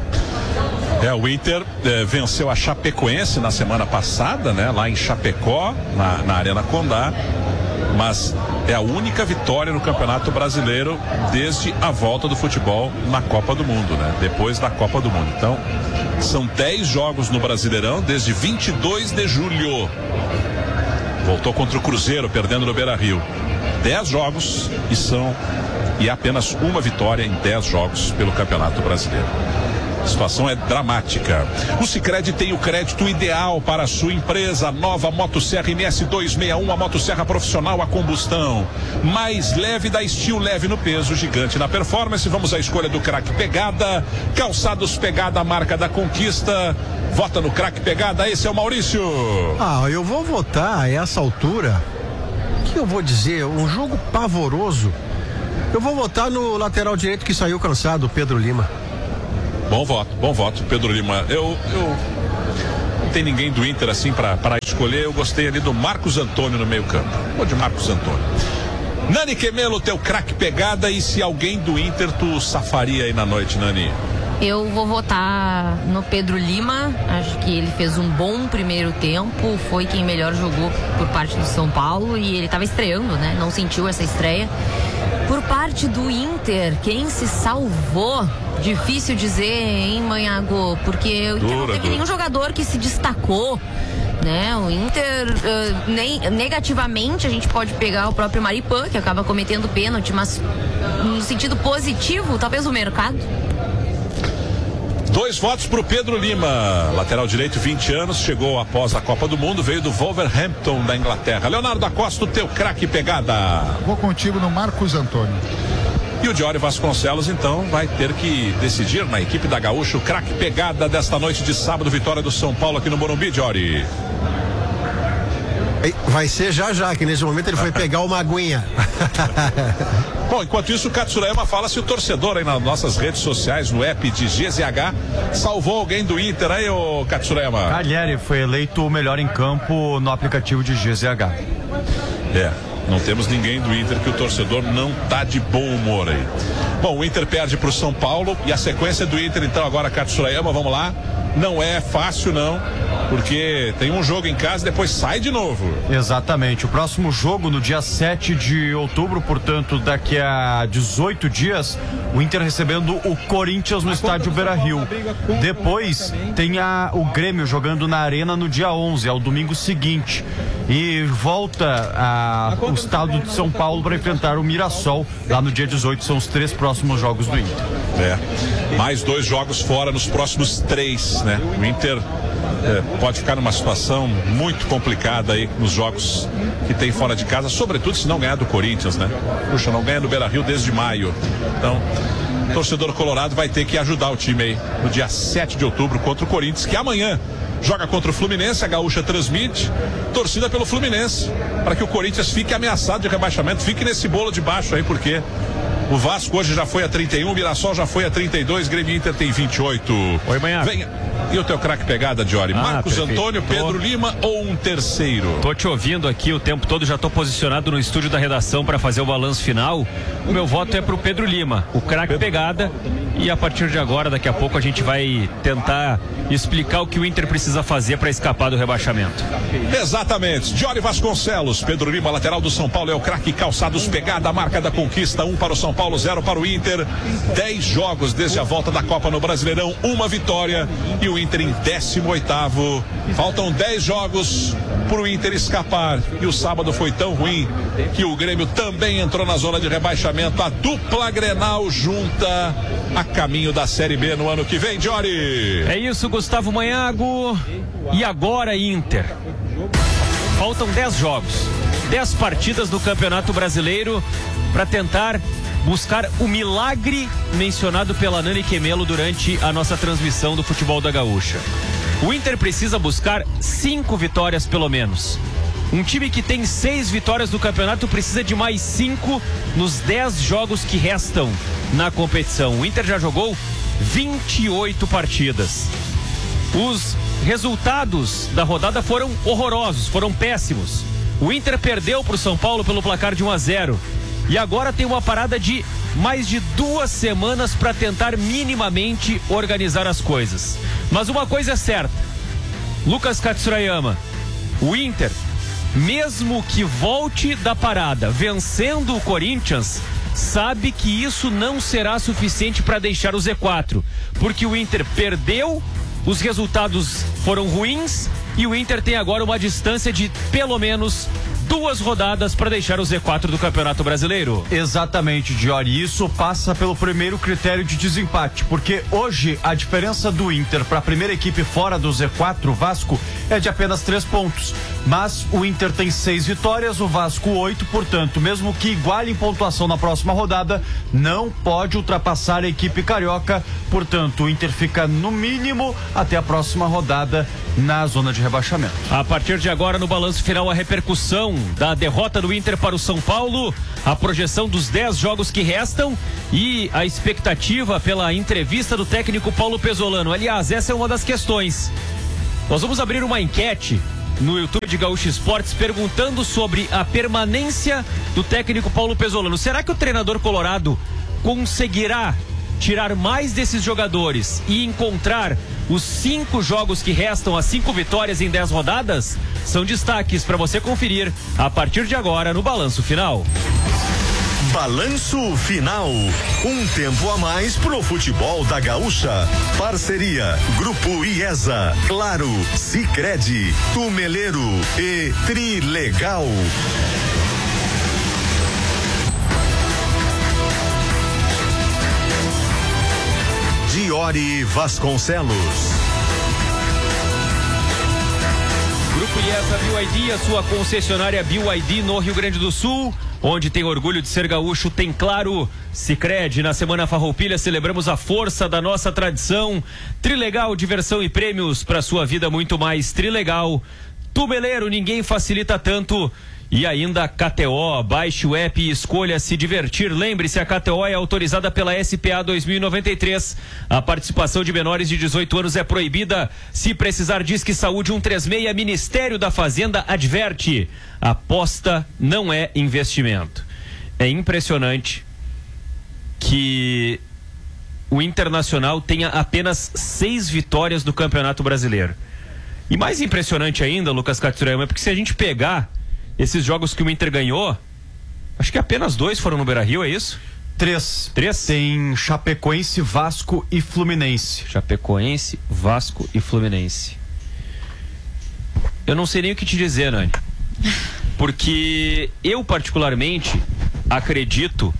É, o Inter é, venceu a Chapecoense na semana passada, né? Lá em Chapecó, na, na Arena Condá. Mas É a única vitória no Campeonato Brasileiro desde a volta do futebol na Copa do Mundo, né? Depois da Copa do Mundo. Então, são dez jogos no Brasileirão desde vinte e dois de julho. Voltou contra o Cruzeiro, perdendo no Beira-Rio. dez jogos e são e apenas uma vitória em dez jogos pelo Campeonato Brasileiro. A situação é dramática. O Sicredi tem o crédito ideal para a sua empresa. Nova Motosserra M S duzentos e sessenta e um, a motosserra profissional a combustão. Mais leve da Steel, leve no peso, gigante na performance. Vamos à escolha do Craque Pegada. Calçados Pegada, marca da conquista. Vota no Craque Pegada, esse é o Maurício. Ah, eu vou votar a essa altura. O que eu vou dizer? Um jogo pavoroso. Eu vou votar no lateral direito que saiu cansado, Pedro Lima. Bom voto, bom voto, Pedro Lima. Eu, eu não tem ninguém do Inter assim para escolher. Eu gostei ali do Marcos Antônio no meio campo. Vou de Marcos Antônio. Nani Quemelo, teu Craque Pegada, e se alguém do Inter tu safaria aí na noite, Nani? Eu vou votar no Pedro Lima. Acho que ele fez um bom primeiro tempo. Foi quem melhor jogou por parte do São Paulo. E ele estava estreando, né? Não sentiu essa estreia. Por parte do Inter, quem se salvou? Difícil dizer, hein, Manhago? Porque o Inter não teve nenhum jogador que se destacou, né? O Inter, uh, nem, negativamente, a gente pode pegar o próprio Maripã, que acaba cometendo pênalti, mas no sentido positivo, talvez o mercado. Dois votos para o Pedro Lima, lateral direito, vinte anos, chegou após a Copa do Mundo, veio do Wolverhampton da Inglaterra. Leonardo Acosta, o teu Craque Pegada. Vou contigo no Marcos Antônio. E o Diori Vasconcelos, então, vai ter que decidir na equipe da Gaúcha o Craque Pegada desta noite de sábado, vitória do São Paulo aqui no Morumbi, Diori. Vai ser já já, que nesse momento ele foi pegar uma aguinha. Bom, enquanto isso, o Katsurayama fala se o torcedor aí nas nossas redes sociais, no app de G Z H, salvou alguém do Inter aí, ô Katsurayama? Cagliari foi eleito o melhor em campo no aplicativo de G Z H. É, não temos ninguém do Inter que o torcedor não tá de bom humor aí. Bom, o Inter perde pro São Paulo e a sequência do Inter, então, agora, Katsurayama, vamos lá. Não é fácil, não, porque tem um jogo em casa e depois sai de novo. Exatamente. O próximo jogo no dia sete de outubro, portanto, daqui a dezoito dias, o Inter recebendo o Corinthians no estádio Beira-Rio. Depois tem a, o Grêmio jogando na Arena no dia onze, é o domingo seguinte. E volta a, o estado de São Paulo para enfrentar o Mirassol lá no dia dezoito. São os três próximos jogos do Inter. É. Mais dois jogos fora nos próximos três, né? O Inter é, pode ficar numa situação muito complicada aí nos jogos que tem fora de casa, sobretudo se não ganhar do Corinthians, né? Puxa, não ganha do Beira-Rio desde maio. Então, o torcedor colorado vai ter que ajudar o time aí no dia sete de outubro contra o Corinthians, que amanhã joga contra o Fluminense. A Gaúcha transmite, torcida pelo Fluminense, para que o Corinthians fique ameaçado de rebaixamento, fique nesse bolo de baixo aí, porque o Vasco hoje já foi a trinta e um, o Mirassol já foi a trinta e dois, Grêmio Inter tem vinte e oito. Oi, Manhã. Venha. E o teu Craque Pegada, Diori? Ah, Marcos perfeito. Antônio, Pedro tô... Lima ou um terceiro? Tô te ouvindo aqui o tempo todo, já tô posicionado no estúdio da redação para fazer o balanço final. O meu voto é pro Pedro Lima, o Craque Pegada. E a partir de agora, daqui a pouco, a gente vai tentar explicar o que o Inter precisa fazer para escapar do rebaixamento. Exatamente. Diori Vasconcelos, Pedro Lima, lateral do São Paulo, é o Craque. Calçados Pegada, marca da conquista, um para o São Paulo, zero para o Inter. Dez jogos desde a volta da Copa no Brasileirão, uma vitória e o Inter em décimo oitavo. Faltam dez jogos para o Inter escapar. E o sábado foi tão ruim que o Grêmio também entrou na zona de rebaixamento. A dupla Grenal junta a caminho da Série B no ano que vem, Diori. É isso, Gustavo Manhago. E agora, Inter. Faltam dez jogos, dez partidas no Campeonato Brasileiro para tentar buscar o milagre mencionado pela Nani Quemelo durante a nossa transmissão do Futebol da Gaúcha. O Inter precisa buscar cinco vitórias pelo menos. Um time que tem seis vitórias no campeonato precisa de mais cinco nos dez jogos que restam na competição. O Inter já jogou vinte e oito partidas. Os resultados da rodada foram horrorosos, foram péssimos. O Inter perdeu para o São Paulo pelo placar de um a zero. E agora tem uma parada de mais de duas semanas para tentar minimamente organizar as coisas. Mas uma coisa é certa, Lucas Katsurayama, o Inter mesmo que volte da parada vencendo o Corinthians, sabe que isso não será suficiente para deixar o Z quatro, porque o Inter perdeu, os resultados foram ruins e o Inter tem agora uma distância de pelo menos duas rodadas para deixar o Z quatro do Campeonato Brasileiro. Exatamente, Diori. Isso passa pelo primeiro critério de desempate, porque hoje a diferença do Inter para a primeira equipe fora do Z quatro, o Vasco, é de apenas três pontos. Mas o Inter tem seis vitórias, o Vasco oito, portanto, mesmo que iguale em pontuação na próxima rodada, não pode ultrapassar a equipe carioca. Portanto, o Inter fica no mínimo até a próxima rodada na zona de rebaixamento. A partir de agora, no balanço final, a repercussão da derrota do Inter para o São Paulo, a projeção dos dez jogos que restam e a expectativa pela entrevista do técnico Paulo Pesolano. Aliás, essa é uma das questões. Nós vamos abrir uma enquete no YouTube de Gaúcho Esportes perguntando sobre a permanência do técnico Paulo Pesolano. Será que o treinador colorado conseguirá tirar mais desses jogadores e encontrar os cinco jogos que restam, as cinco vitórias em dez rodadas? São destaques para você conferir a partir de agora no Balanço Final. Balanço Final. Um tempo a mais pro futebol da Gaúcha. Parceria Grupo IESA, Claro, Sicredi, Tumeleiro e Trilegal. Diori Vasconcelos. Grupo IESA B Y D, a sua concessionária B Y D no Rio Grande do Sul, onde tem orgulho de ser gaúcho, tem Claro, Sicredi. Na Semana Farroupilha celebramos a força da nossa tradição. Trilegal, diversão e prêmios para sua vida muito mais. Trilegal. Tumeleiro, ninguém facilita tanto. E ainda a K T O, baixe o app e escolha se divertir. Lembre-se, a K T O é autorizada pela S P A dois mil e noventa e três. A participação de menores de dezoito anos é proibida. Se precisar, Disque Saúde um três seis. Ministério da Fazenda adverte: aposta não é investimento. É impressionante que o Internacional tenha apenas seis vitórias no Campeonato Brasileiro. E mais impressionante ainda, Lucas Katsurayama, é porque se a gente pegar esses jogos que o Inter ganhou, acho que apenas dois foram no Beira-Rio, é isso? Três. Três? Tem Chapecoense, Vasco e Fluminense. Chapecoense, Vasco e Fluminense. Eu não sei nem o que te dizer, Nani. Porque eu, particularmente, acredito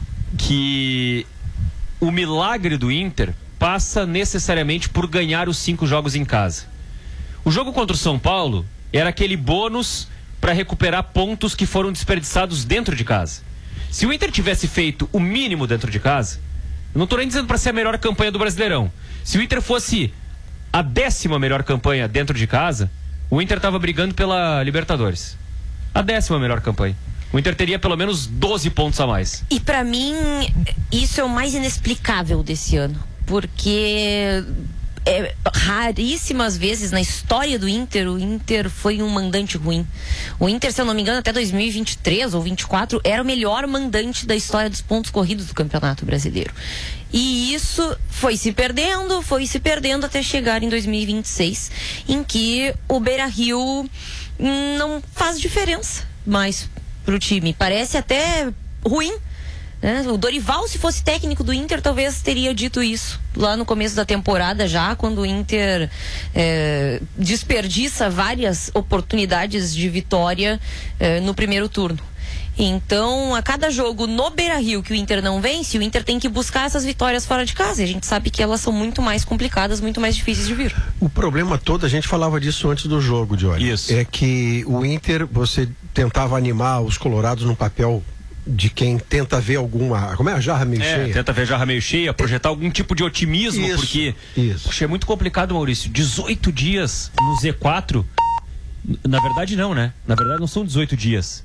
que o milagre do Inter passa necessariamente por ganhar os cinco jogos em casa. O jogo contra o São Paulo era aquele bônus para recuperar pontos que foram desperdiçados dentro de casa. Se o Inter tivesse feito o mínimo dentro de casa, eu não estou nem dizendo para ser a melhor campanha do Brasileirão. Se o Inter fosse a décima melhor campanha dentro de casa, o Inter estava brigando pela Libertadores. A décima melhor campanha. O Inter teria pelo menos doze pontos a mais. E para mim, isso é o mais inexplicável desse ano. Porque é, raríssimas vezes na história do Inter, o Inter foi um mandante ruim. O Inter, se eu não me engano, até dois mil e vinte e três ou vinte e quatro, era o melhor mandante da história dos pontos corridos do Campeonato Brasileiro. E isso foi se perdendo, foi se perdendo até chegar em dois mil e vinte e seis, em que o Beira-Rio não faz diferença mais pro time. Parece até ruim. O Dorival, se fosse técnico do Inter, talvez teria dito isso lá no começo da temporada, já quando o Inter é, desperdiça várias oportunidades de vitória é, no primeiro turno. Então, a cada jogo no Beira-Rio que o Inter não vence, o Inter tem que buscar essas vitórias fora de casa. E a gente sabe que elas são muito mais complicadas, muito mais difíceis de vir. O problema todo, a gente falava disso antes do jogo, Diori. Isso. É que o Inter, você tentava animar os colorados no papel de quem tenta ver alguma... Como é a jarra meio é, cheia? Tenta ver a jarra meio cheia, projetar algum tipo de otimismo, isso, porque... Isso. Poxa, é muito complicado, Maurício. dezoito dias no Z quatro... Na verdade não, né? Na verdade não são dezoito dias.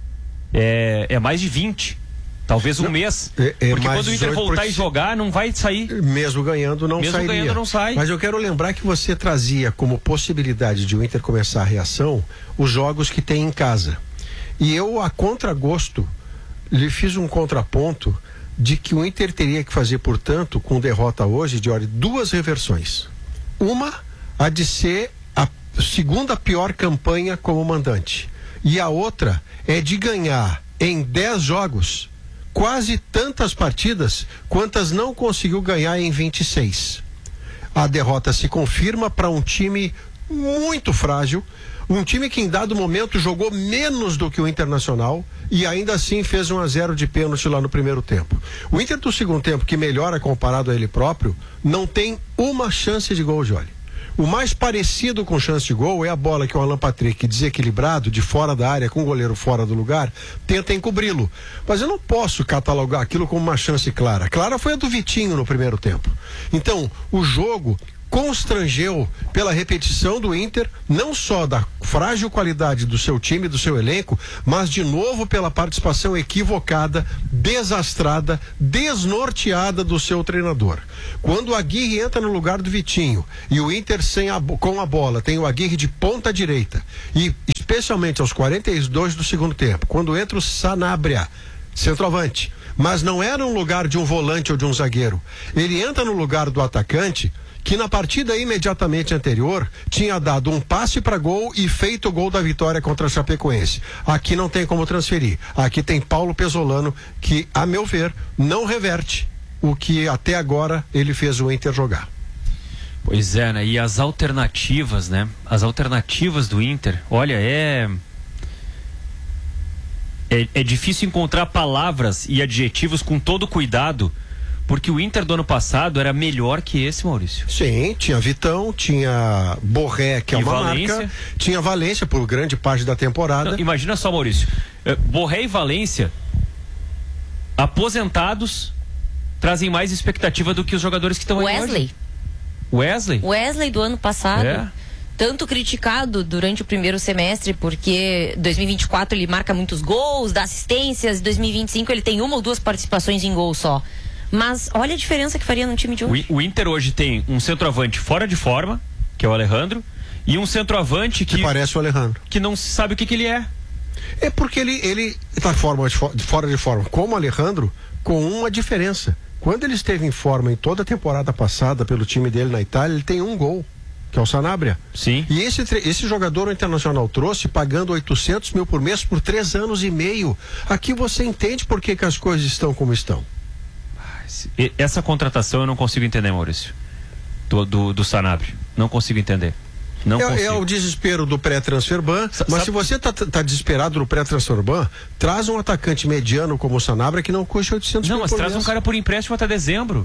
É, é mais de vinte. Talvez um não, mês. É, é porque quando o Inter voltar porque... e jogar, não vai sair. Mesmo ganhando, não Mesmo sairia. ganhando, não sai. Mas eu quero lembrar que você trazia como possibilidade de o Inter começar a reação os jogos que tem em casa. E eu, a contragosto, lhe fiz um contraponto de que o Inter teria que fazer, portanto, com derrota hoje, de olha, duas reversões. Uma, a de ser a segunda pior campanha como mandante. E a outra é de ganhar em dez jogos quase tantas partidas quantas não conseguiu ganhar em vinte e seis. A derrota se confirma para um time muito frágil, um time que em dado momento jogou menos do que o Internacional e ainda assim fez um a zero de pênalti lá no primeiro tempo. O Inter do segundo tempo, que melhora comparado a ele próprio, não tem uma chance de gol, Jory. O mais parecido com chance de gol é a bola que o Alan Patrick, desequilibrado, de fora da área, com o goleiro fora do lugar, tenta encobri-lo. Mas eu não posso catalogar aquilo como uma chance clara. Clara foi a do Vitinho no primeiro tempo. Então, o jogo constrangeu pela repetição do Inter, não só da frágil qualidade do seu time, do seu elenco, mas de novo pela participação equivocada, desastrada, desnorteada do seu treinador. Quando o Aguirre entra no lugar do Vitinho e o Inter sem a, com a bola tem o Aguirre de ponta direita e especialmente aos quarenta e dois do segundo tempo, quando entra o Sanabria, centroavante, mas não era no lugar de um volante ou de um zagueiro, ele entra no lugar do atacante, que na partida imediatamente anterior tinha dado um passe para gol e feito o gol da vitória contra a Chapecoense. Aqui não tem como transferir. Aqui tem Paulo Pesolano, que, a meu ver, não reverte o que até agora ele fez o Inter jogar. Pois é, né? E as alternativas, né? As alternativas do Inter, olha, é... É, é difícil encontrar palavras e adjetivos com todo cuidado, porque o Inter do ano passado era melhor que esse, Maurício. Sim, tinha Vitão, tinha Borré, que é e uma Valência. marca, tinha Valência por grande parte da temporada. Não, imagina só, Maurício, Borré e Valência, aposentados, trazem mais expectativa do que os jogadores que estão aí Wesley. hoje. Wesley? Wesley do ano passado. É. Tanto criticado durante o primeiro semestre, porque dois mil e vinte e quatro ele marca muitos gols, dá assistências, dois mil e vinte e cinco ele tem uma ou duas participações em gol só. Mas olha a diferença que faria no time de hoje. O, o Inter hoje tem um centroavante fora de forma, que é o Alejandro, e um centroavante que, que parece o Alejandro, que não se sabe o que, que ele é. É porque ele ele está forma de, de fora de forma, como o Alejandro, com uma diferença. Quando ele esteve em forma em toda a temporada passada pelo time dele na Itália, ele tem um gol, que é o Sanabria. Sim. E esse, esse jogador o Internacional trouxe pagando oitocentos mil por mês por três anos e meio. Aqui você entende por que, que as coisas estão como estão. Essa contratação eu não consigo entender, Maurício, do, do, do Sanabria. Não consigo entender. Não é, consigo. É o desespero do pré-transfer ban, S mas sabe... se você tá, tá desesperado no pré-transfer ban, traz um atacante mediano como o Sanabria que não custa oitocentos não, mil mas por traz mês. um cara por empréstimo até dezembro.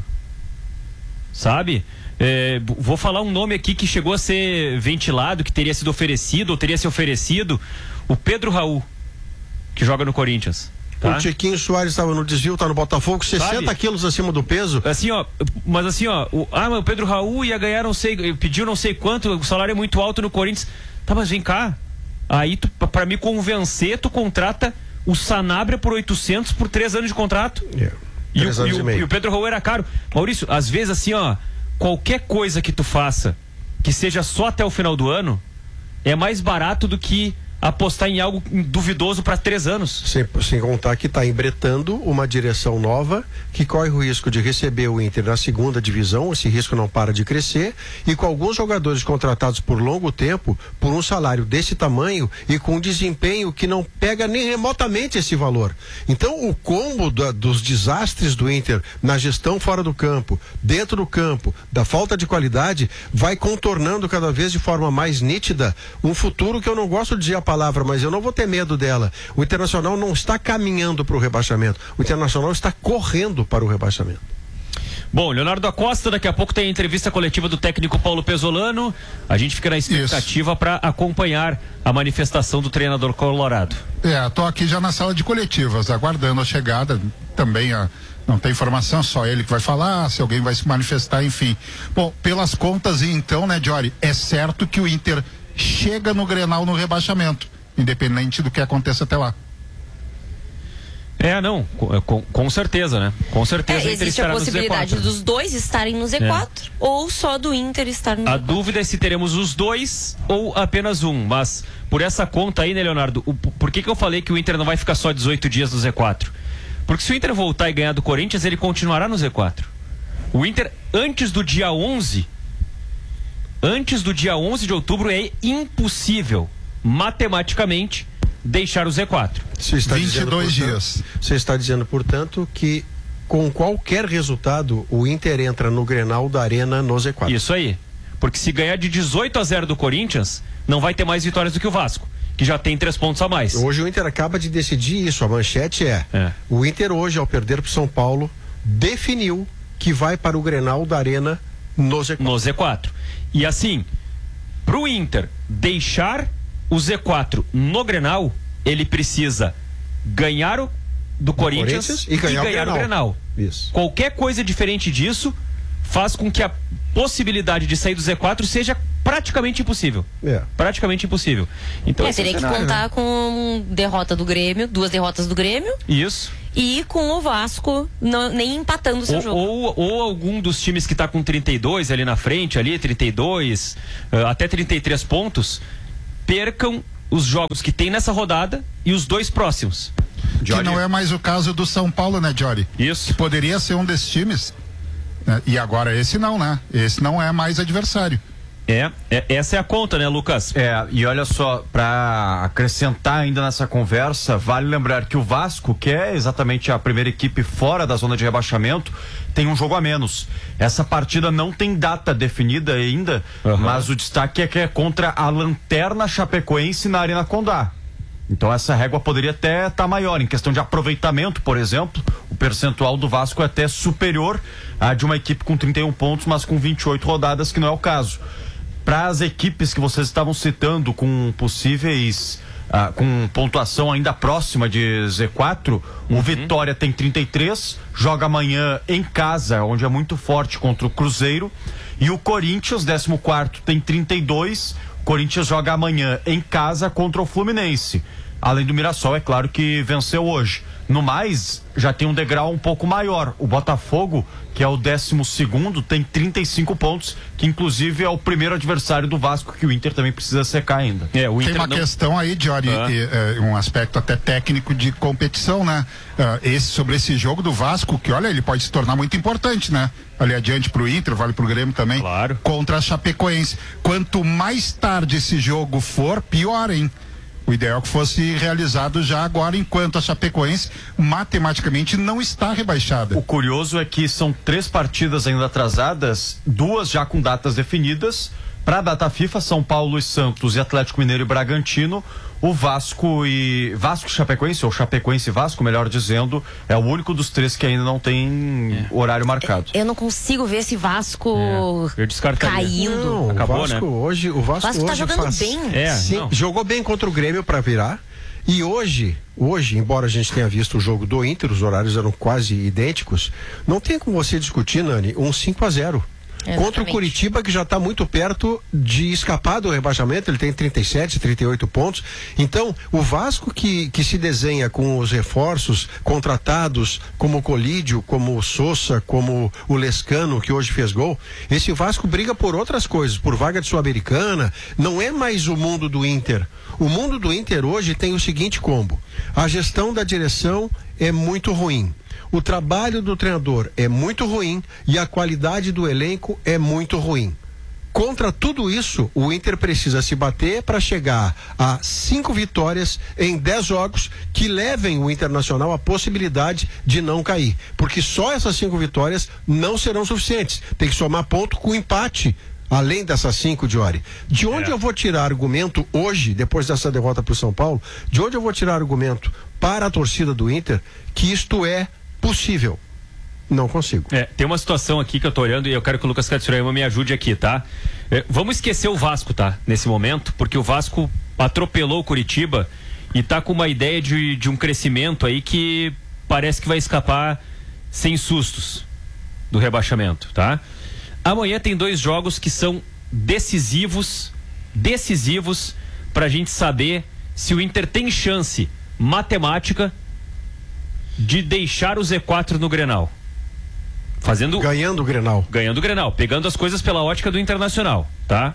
Sabe? É, vou falar um nome aqui que chegou a ser ventilado, que teria sido oferecido, ou teria se oferecido, o Pedro Raul, que joga no Corinthians. Tá? O Tiquinho Soares estava no desvio, tá no Botafogo, sessenta Sabe? quilos acima do peso. Assim, ó, mas assim, ó, o, ah, mas o Pedro Raul ia ganhar não sei, pediu não sei quanto, o salário é muito alto no Corinthians. Tá, mas vem cá. Aí, tu, pra me convencer, tu contrata o Sanabria por oitocentos por três anos de contrato. Yeah. E, Três o, anos e, e o, meio. e o Pedro Raul era caro. Maurício, às vezes assim, ó, qualquer coisa que tu faça que seja só até o final do ano é mais barato do que apostar em algo duvidoso para três anos. Sem, sem contar que está embretando uma direção nova que corre o risco de receber o Inter na segunda divisão, esse risco não para de crescer, e com alguns jogadores contratados por longo tempo, por um salário desse tamanho e com um desempenho que não pega nem remotamente esse valor. Então o combo da, dos desastres do Inter na gestão fora do campo, dentro do campo, da falta de qualidade, vai contornando cada vez de forma mais nítida um futuro que eu não gosto de dizer a palavra, mas eu não vou ter medo dela. O Internacional não está caminhando para o rebaixamento. O Internacional está correndo para o rebaixamento. Bom, Leonardo Acosta, daqui a pouco tem a entrevista coletiva do técnico Paulo Pesolano. A gente fica na expectativa para acompanhar a manifestação do treinador colorado. É, tô aqui já na sala de coletivas, aguardando a chegada. Também a, não tem informação, só ele que vai falar, se alguém vai se manifestar, enfim. Bom, pelas contas então, né, Jory, é certo que o Inter chega no Grenal no rebaixamento, independente do que aconteça até lá. É, não, com, com, com certeza, né? Com certeza. É, existe a possibilidade dos dois estarem no Z quatro, é, ou só do Inter estar no A Z quatro. dúvida é se teremos os dois ou apenas um, mas por essa conta aí, né, Leonardo, o, por que que eu falei que o Inter não vai ficar só dezoito dias no Z quatro? Porque se o Inter voltar e ganhar do Corinthians, ele continuará no Z quatro. O Inter, antes do dia onze, antes do dia onze de outubro, é impossível, matematicamente, deixar o Z quatro. Você está vinte e dois dizendo, dias. Portanto, você está dizendo, portanto, que com qualquer resultado, o Inter entra no Grenal da Arena no Z quatro. Isso aí. Porque se ganhar de dezoito a zero do Corinthians, não vai ter mais vitórias do que o Vasco, que já tem três pontos a mais. Hoje o Inter acaba de decidir isso. A manchete é, é. o Inter hoje, ao perder para o São Paulo, definiu que vai para o Grenal da Arena no Z quatro. No Z quatro. E assim, pro Inter deixar o Z quatro no Grenal, ele precisa ganhar o do Corinthians, Corinthians e ganhar, e ganhar o, Grenal. o Grenal. Isso. Qualquer coisa diferente disso faz com que a possibilidade de sair do Z quatro seja praticamente impossível. É. Praticamente impossível. Então, É, esse é teria o que cenário, contar né? com derrota do Grêmio, duas derrotas do Grêmio. Isso. E com o Vasco não, nem empatando o seu Ou, jogo. ou, ou algum dos times que está com trinta e dois ali na frente, ali, trinta e dois, uh, até trinta e três pontos, percam os jogos que tem nessa rodada e os dois próximos. Que não é mais o caso do São Paulo, né, Jory? Isso. Que poderia ser um desses times. Né? E agora esse não, né? Esse não é mais adversário. É, é, essa é a conta, né, Lucas? É, e olha só, para acrescentar ainda nessa conversa, vale lembrar que o Vasco, que é exatamente a primeira equipe fora da zona de rebaixamento, tem um jogo a menos. Essa partida não tem data definida ainda, uhum. mas o destaque é que é contra a Lanterna Chapecoense na Arena Condá. Então essa régua poderia até estar tá maior. Em questão de aproveitamento, por exemplo, o percentual do Vasco é até superior à de uma equipe com trinta e um pontos, mas com vinte e oito rodadas, que não é o caso. Para as equipes que vocês estavam citando com possíveis, ah, com pontuação ainda próxima de Z quatro, uhum. o Vitória tem trinta e três, joga amanhã em casa, onde é muito forte, contra o Cruzeiro, e o Corinthians, décimo quarto, tem trinta e dois, o Corinthians joga amanhã em casa contra o Fluminense. Além do Mirassol, é claro que venceu hoje. No mais, já tem um degrau um pouco maior. O Botafogo, que é o décimo segundo, tem trinta e cinco pontos, que inclusive é o primeiro adversário do Vasco, que o Inter também precisa secar ainda. É, o Inter tem uma não... questão aí, Jory, ah. e, é, um aspecto até técnico de competição, né? Uh, esse, sobre esse jogo do Vasco, que olha, ele pode se tornar muito importante, né? Ali adiante pro Inter, vale pro Grêmio também. Claro. Contra a Chapecoense. Quanto mais tarde esse jogo for, pior, hein? O ideal é que fosse realizado já agora, enquanto a Chapecoense matematicamente não está rebaixada. O curioso é que são três partidas ainda atrasadas, duas já com datas definidas. Para a data FIFA, São Paulo e Santos e Atlético Mineiro e Bragantino. O Vasco e Vasco e Chapecoense, ou Chapecoense e Vasco, melhor dizendo, é o único dos três que ainda não tem é. horário marcado. Eu não consigo ver esse Vasco é. Eu caindo. Não, Acabou, o Vasco né? hoje, o Vasco, Vasco hoje tá jogando faz... bem. É, Sim, jogou bem contra o Grêmio para virar. E hoje, hoje, embora a gente tenha visto o jogo do Inter, os horários eram quase idênticos, não tem como você discutir, Nani, um cinco a zero. Exatamente. Contra o Curitiba, que já está muito perto de escapar do rebaixamento, ele tem trinta e sete, trinta e oito pontos. Então, o Vasco que, que se desenha com os reforços contratados, como o Colídio, como o Sousa, como o Lescano, que hoje fez gol, esse Vasco briga por outras coisas, por vaga de Sul-Americana, não é mais o mundo do Inter. O mundo do Inter hoje tem o seguinte combo: a gestão da direção é muito ruim. O trabalho do treinador é muito ruim e a qualidade do elenco é muito ruim. Contra tudo isso, o Inter precisa se bater para chegar a cinco vitórias em dez jogos que levem o Internacional à possibilidade de não cair. Porque só essas cinco vitórias não serão suficientes. Tem que somar ponto com empate. Além dessas cinco, Jory. De onde é. eu vou tirar argumento hoje, depois dessa derrota para o São Paulo, de onde eu vou tirar argumento para a torcida do Inter que isto é possível? Não consigo. É, tem uma situação aqui que eu tô olhando e eu quero que o Lucas Katsurayama me ajude aqui, tá? É, vamos esquecer o Vasco, tá? Nesse momento, porque o Vasco atropelou o Curitiba e tá com uma ideia de, de um crescimento aí que parece que vai escapar sem sustos do rebaixamento, tá? Amanhã tem dois jogos que são decisivos, decisivos pra gente saber se o Inter tem chance matemática de deixar o Z quatro no Grenal. Fazendo... Ganhando o Grenal. Ganhando o Grenal, pegando as coisas pela ótica do Internacional, tá?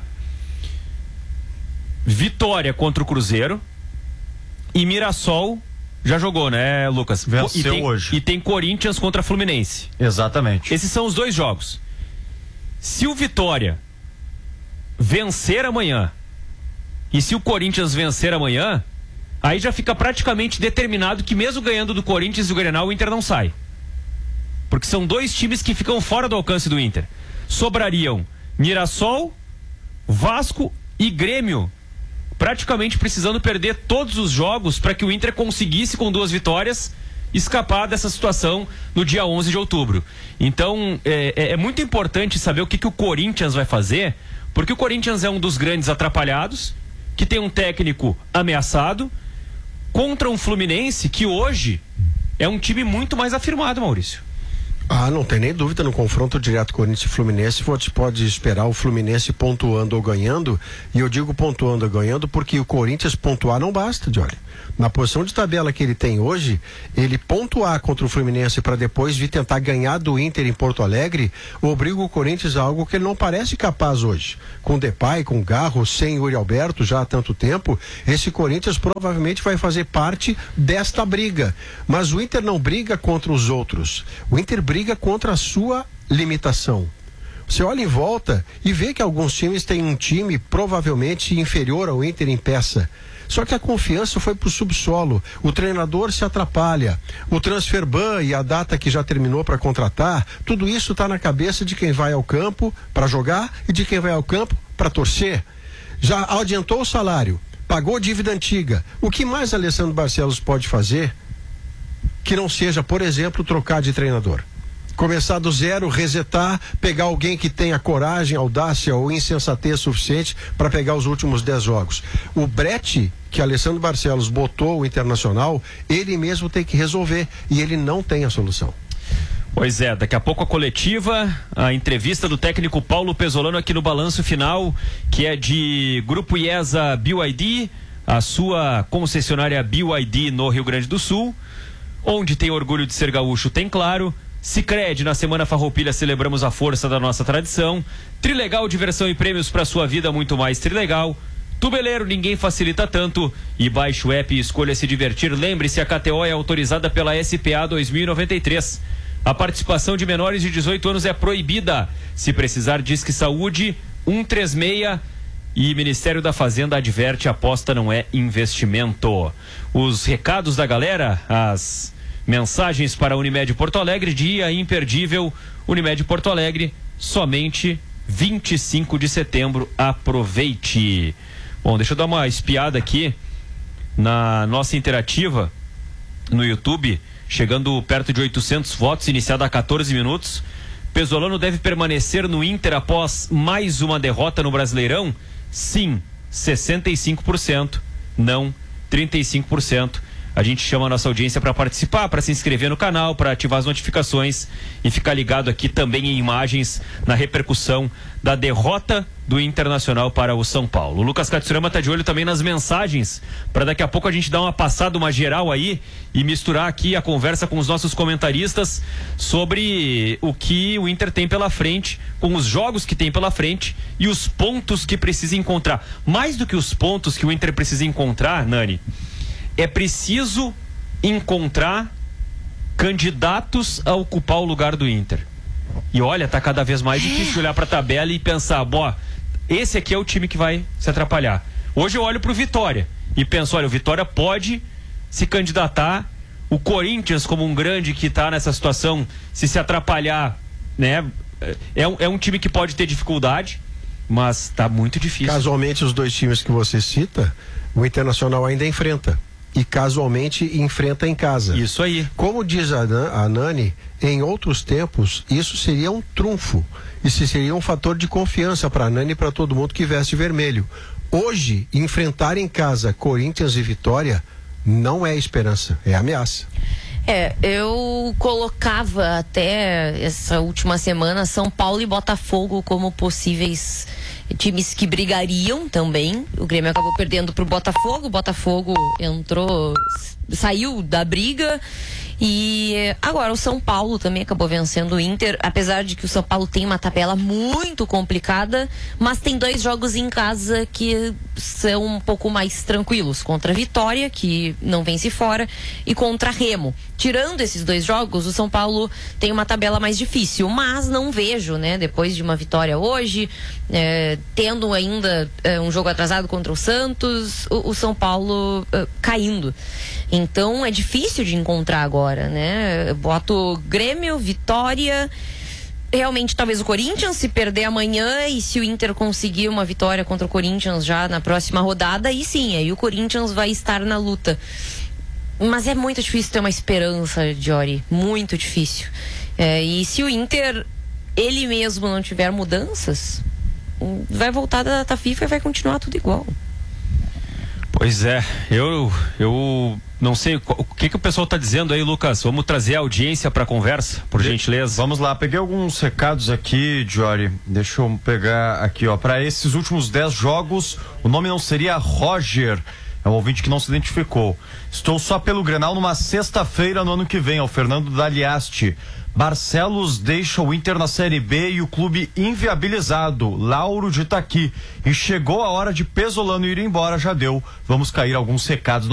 Vitória contra o Cruzeiro e Mirassol já jogou, né, Lucas? Venceu e tem, hoje. E tem Corinthians contra Fluminense. Exatamente. Esses são os dois jogos. Se o Vitória vencer amanhã e se o Corinthians vencer amanhã, aí já fica praticamente determinado que mesmo ganhando do Corinthians e do Grenal, o Inter não sai. Porque são dois times que ficam fora do alcance do Inter. Sobrariam Mirassol, Vasco e Grêmio, praticamente precisando perder todos os jogos para que o Inter conseguisse, com duas vitórias, escapar dessa situação no dia onze de outubro. Então, é, é, é muito importante saber o que, que o Corinthians vai fazer, porque o Corinthians é um dos grandes atrapalhados, que tem um técnico ameaçado, contra um Fluminense que hoje é um time muito mais afirmado, Maurício. Ah, não tem nem dúvida, no confronto direto Corinthians e Fluminense, você pode esperar o Fluminense pontuando ou ganhando, e eu digo pontuando ou ganhando porque o Corinthians pontuar não basta, Johnny. Na posição de tabela que ele tem hoje, ele pontuar contra o Fluminense para depois vir tentar ganhar do Inter em Porto Alegre, obriga o Corinthians a algo que ele não parece capaz hoje. Com Depay, com Garro, sem Yuri Alberto já há tanto tempo, esse Corinthians provavelmente vai fazer parte desta briga. Mas o Inter não briga contra os outros. O Inter briga contra a sua limitação. Você olha em volta e vê que alguns times têm um time provavelmente inferior ao Inter em peça. Só que a confiança foi pro subsolo. O treinador se atrapalha. O transfer ban e a data que já terminou para contratar, tudo isso está na cabeça de quem vai ao campo para jogar e de quem vai ao campo para torcer. Já adiantou o salário, pagou dívida antiga. O que mais Alessandro Barcelos pode fazer que não seja, por exemplo, trocar de treinador? Começar do zero, resetar, pegar alguém que tenha coragem, audácia ou insensatez suficiente para pegar os últimos dez jogos. O brete que Alessandro Barcelos botou o Internacional, ele mesmo tem que resolver e ele não tem a solução. Pois é, daqui a pouco a coletiva, a entrevista do técnico Paulo Pesolano aqui no Balanço Final, que é de Grupo IESA B Y D, a sua concessionária B Y D no Rio Grande do Sul, onde tem orgulho de ser gaúcho, tem claro. Sicredi, na Semana Farroupilha celebramos a força da nossa tradição. Trilegal, diversão e prêmios para sua vida, muito mais Trilegal. Tubeleiro, ninguém facilita tanto. E baixe o app e escolha se divertir. Lembre-se, a K T O é autorizada pela S P A dois mil e noventa e três. A participação de menores de dezoito anos é proibida. Se precisar, Disque Saúde um três seis. E Ministério da Fazenda adverte, aposta não é investimento. Os recados da galera, as mensagens para a Unimed Porto Alegre, dia imperdível, Unimed Porto Alegre, somente vinte e cinco de setembro, aproveite. Bom, deixa eu dar uma espiada aqui na nossa interativa no YouTube, chegando perto de oitocentos votos, iniciada há quatorze minutos. Pesolano deve permanecer no Inter após mais uma derrota no Brasileirão? Sim, sessenta e cinco por cento, não, trinta e cinco por cento. A gente chama a nossa audiência para participar, para se inscrever no canal, para ativar as notificações e ficar ligado aqui também em imagens na repercussão da derrota do Internacional para o São Paulo. O Lucas Katsurama está de olho também nas mensagens, para daqui a pouco a gente dar uma passada, uma geral aí e misturar aqui a conversa com os nossos comentaristas sobre o que o Inter tem pela frente, com os jogos que tem pela frente e os pontos que precisa encontrar. Mais do que os pontos que o Inter precisa encontrar, Nani, é preciso encontrar candidatos a ocupar o lugar do Inter. E olha, tá cada vez mais difícil olhar para a tabela e pensar, bom, esse aqui é o time que vai se atrapalhar. Hoje eu olho pro Vitória e penso, olha, o Vitória pode se candidatar, o Corinthians como um grande que tá nessa situação, se se atrapalhar, né, é um, é um time que pode ter dificuldade, mas tá muito difícil. Casualmente os dois times que você cita, o Internacional ainda enfrenta. E casualmente enfrenta em casa. Isso aí. Como diz a, a Nani, em outros tempos, isso seria um trunfo. Isso seria um fator de confiança para a Nani e para todo mundo que veste vermelho. Hoje, enfrentar em casa Corinthians e Vitória não é esperança, é ameaça. É, eu colocava até essa última semana São Paulo e Botafogo como possíveis times que brigariam também. O Grêmio acabou perdendo pro Botafogo, o Botafogo entrou, saiu da briga. E agora o São Paulo também acabou vencendo o Inter, apesar de que o São Paulo tem uma tabela muito complicada, mas tem dois jogos em casa que são um pouco mais tranquilos. Contra a Vitória, que não vence fora, e contra a Remo. Tirando esses dois jogos, o São Paulo tem uma tabela mais difícil, mas não vejo, né, depois de uma vitória hoje, é, tendo ainda é, um jogo atrasado contra o Santos, o, o São Paulo é, caindo. Então é difícil de encontrar agora, né? Eu boto Grêmio, Vitória, realmente talvez o Corinthians, se perder amanhã, e se o Inter conseguir uma vitória contra o Corinthians já na próxima rodada, aí sim, aí o Corinthians vai estar na luta. Mas é muito difícil ter uma esperança, Diori, muito difícil. É, e se o Inter, ele mesmo não tiver mudanças, vai voltar da data FIFA e vai continuar tudo igual. Pois é, eu, eu não sei o que, que o pessoal está dizendo aí, Lucas. Vamos trazer a audiência para a conversa, por gentileza. Vamos lá, peguei alguns recados aqui, Jory. Deixa eu pegar aqui, ó. Para esses últimos dez jogos, o nome não seria Roger. É um ouvinte que não se identificou. Estou só pelo Grenal numa sexta-feira no ano que vem, é o Fernando Daliaste. Barcelos deixa o Inter na Série B e o clube inviabilizado. Lauro de Itaqui. E chegou a hora de Pesolano ir embora, já deu. Vamos cair alguns recados.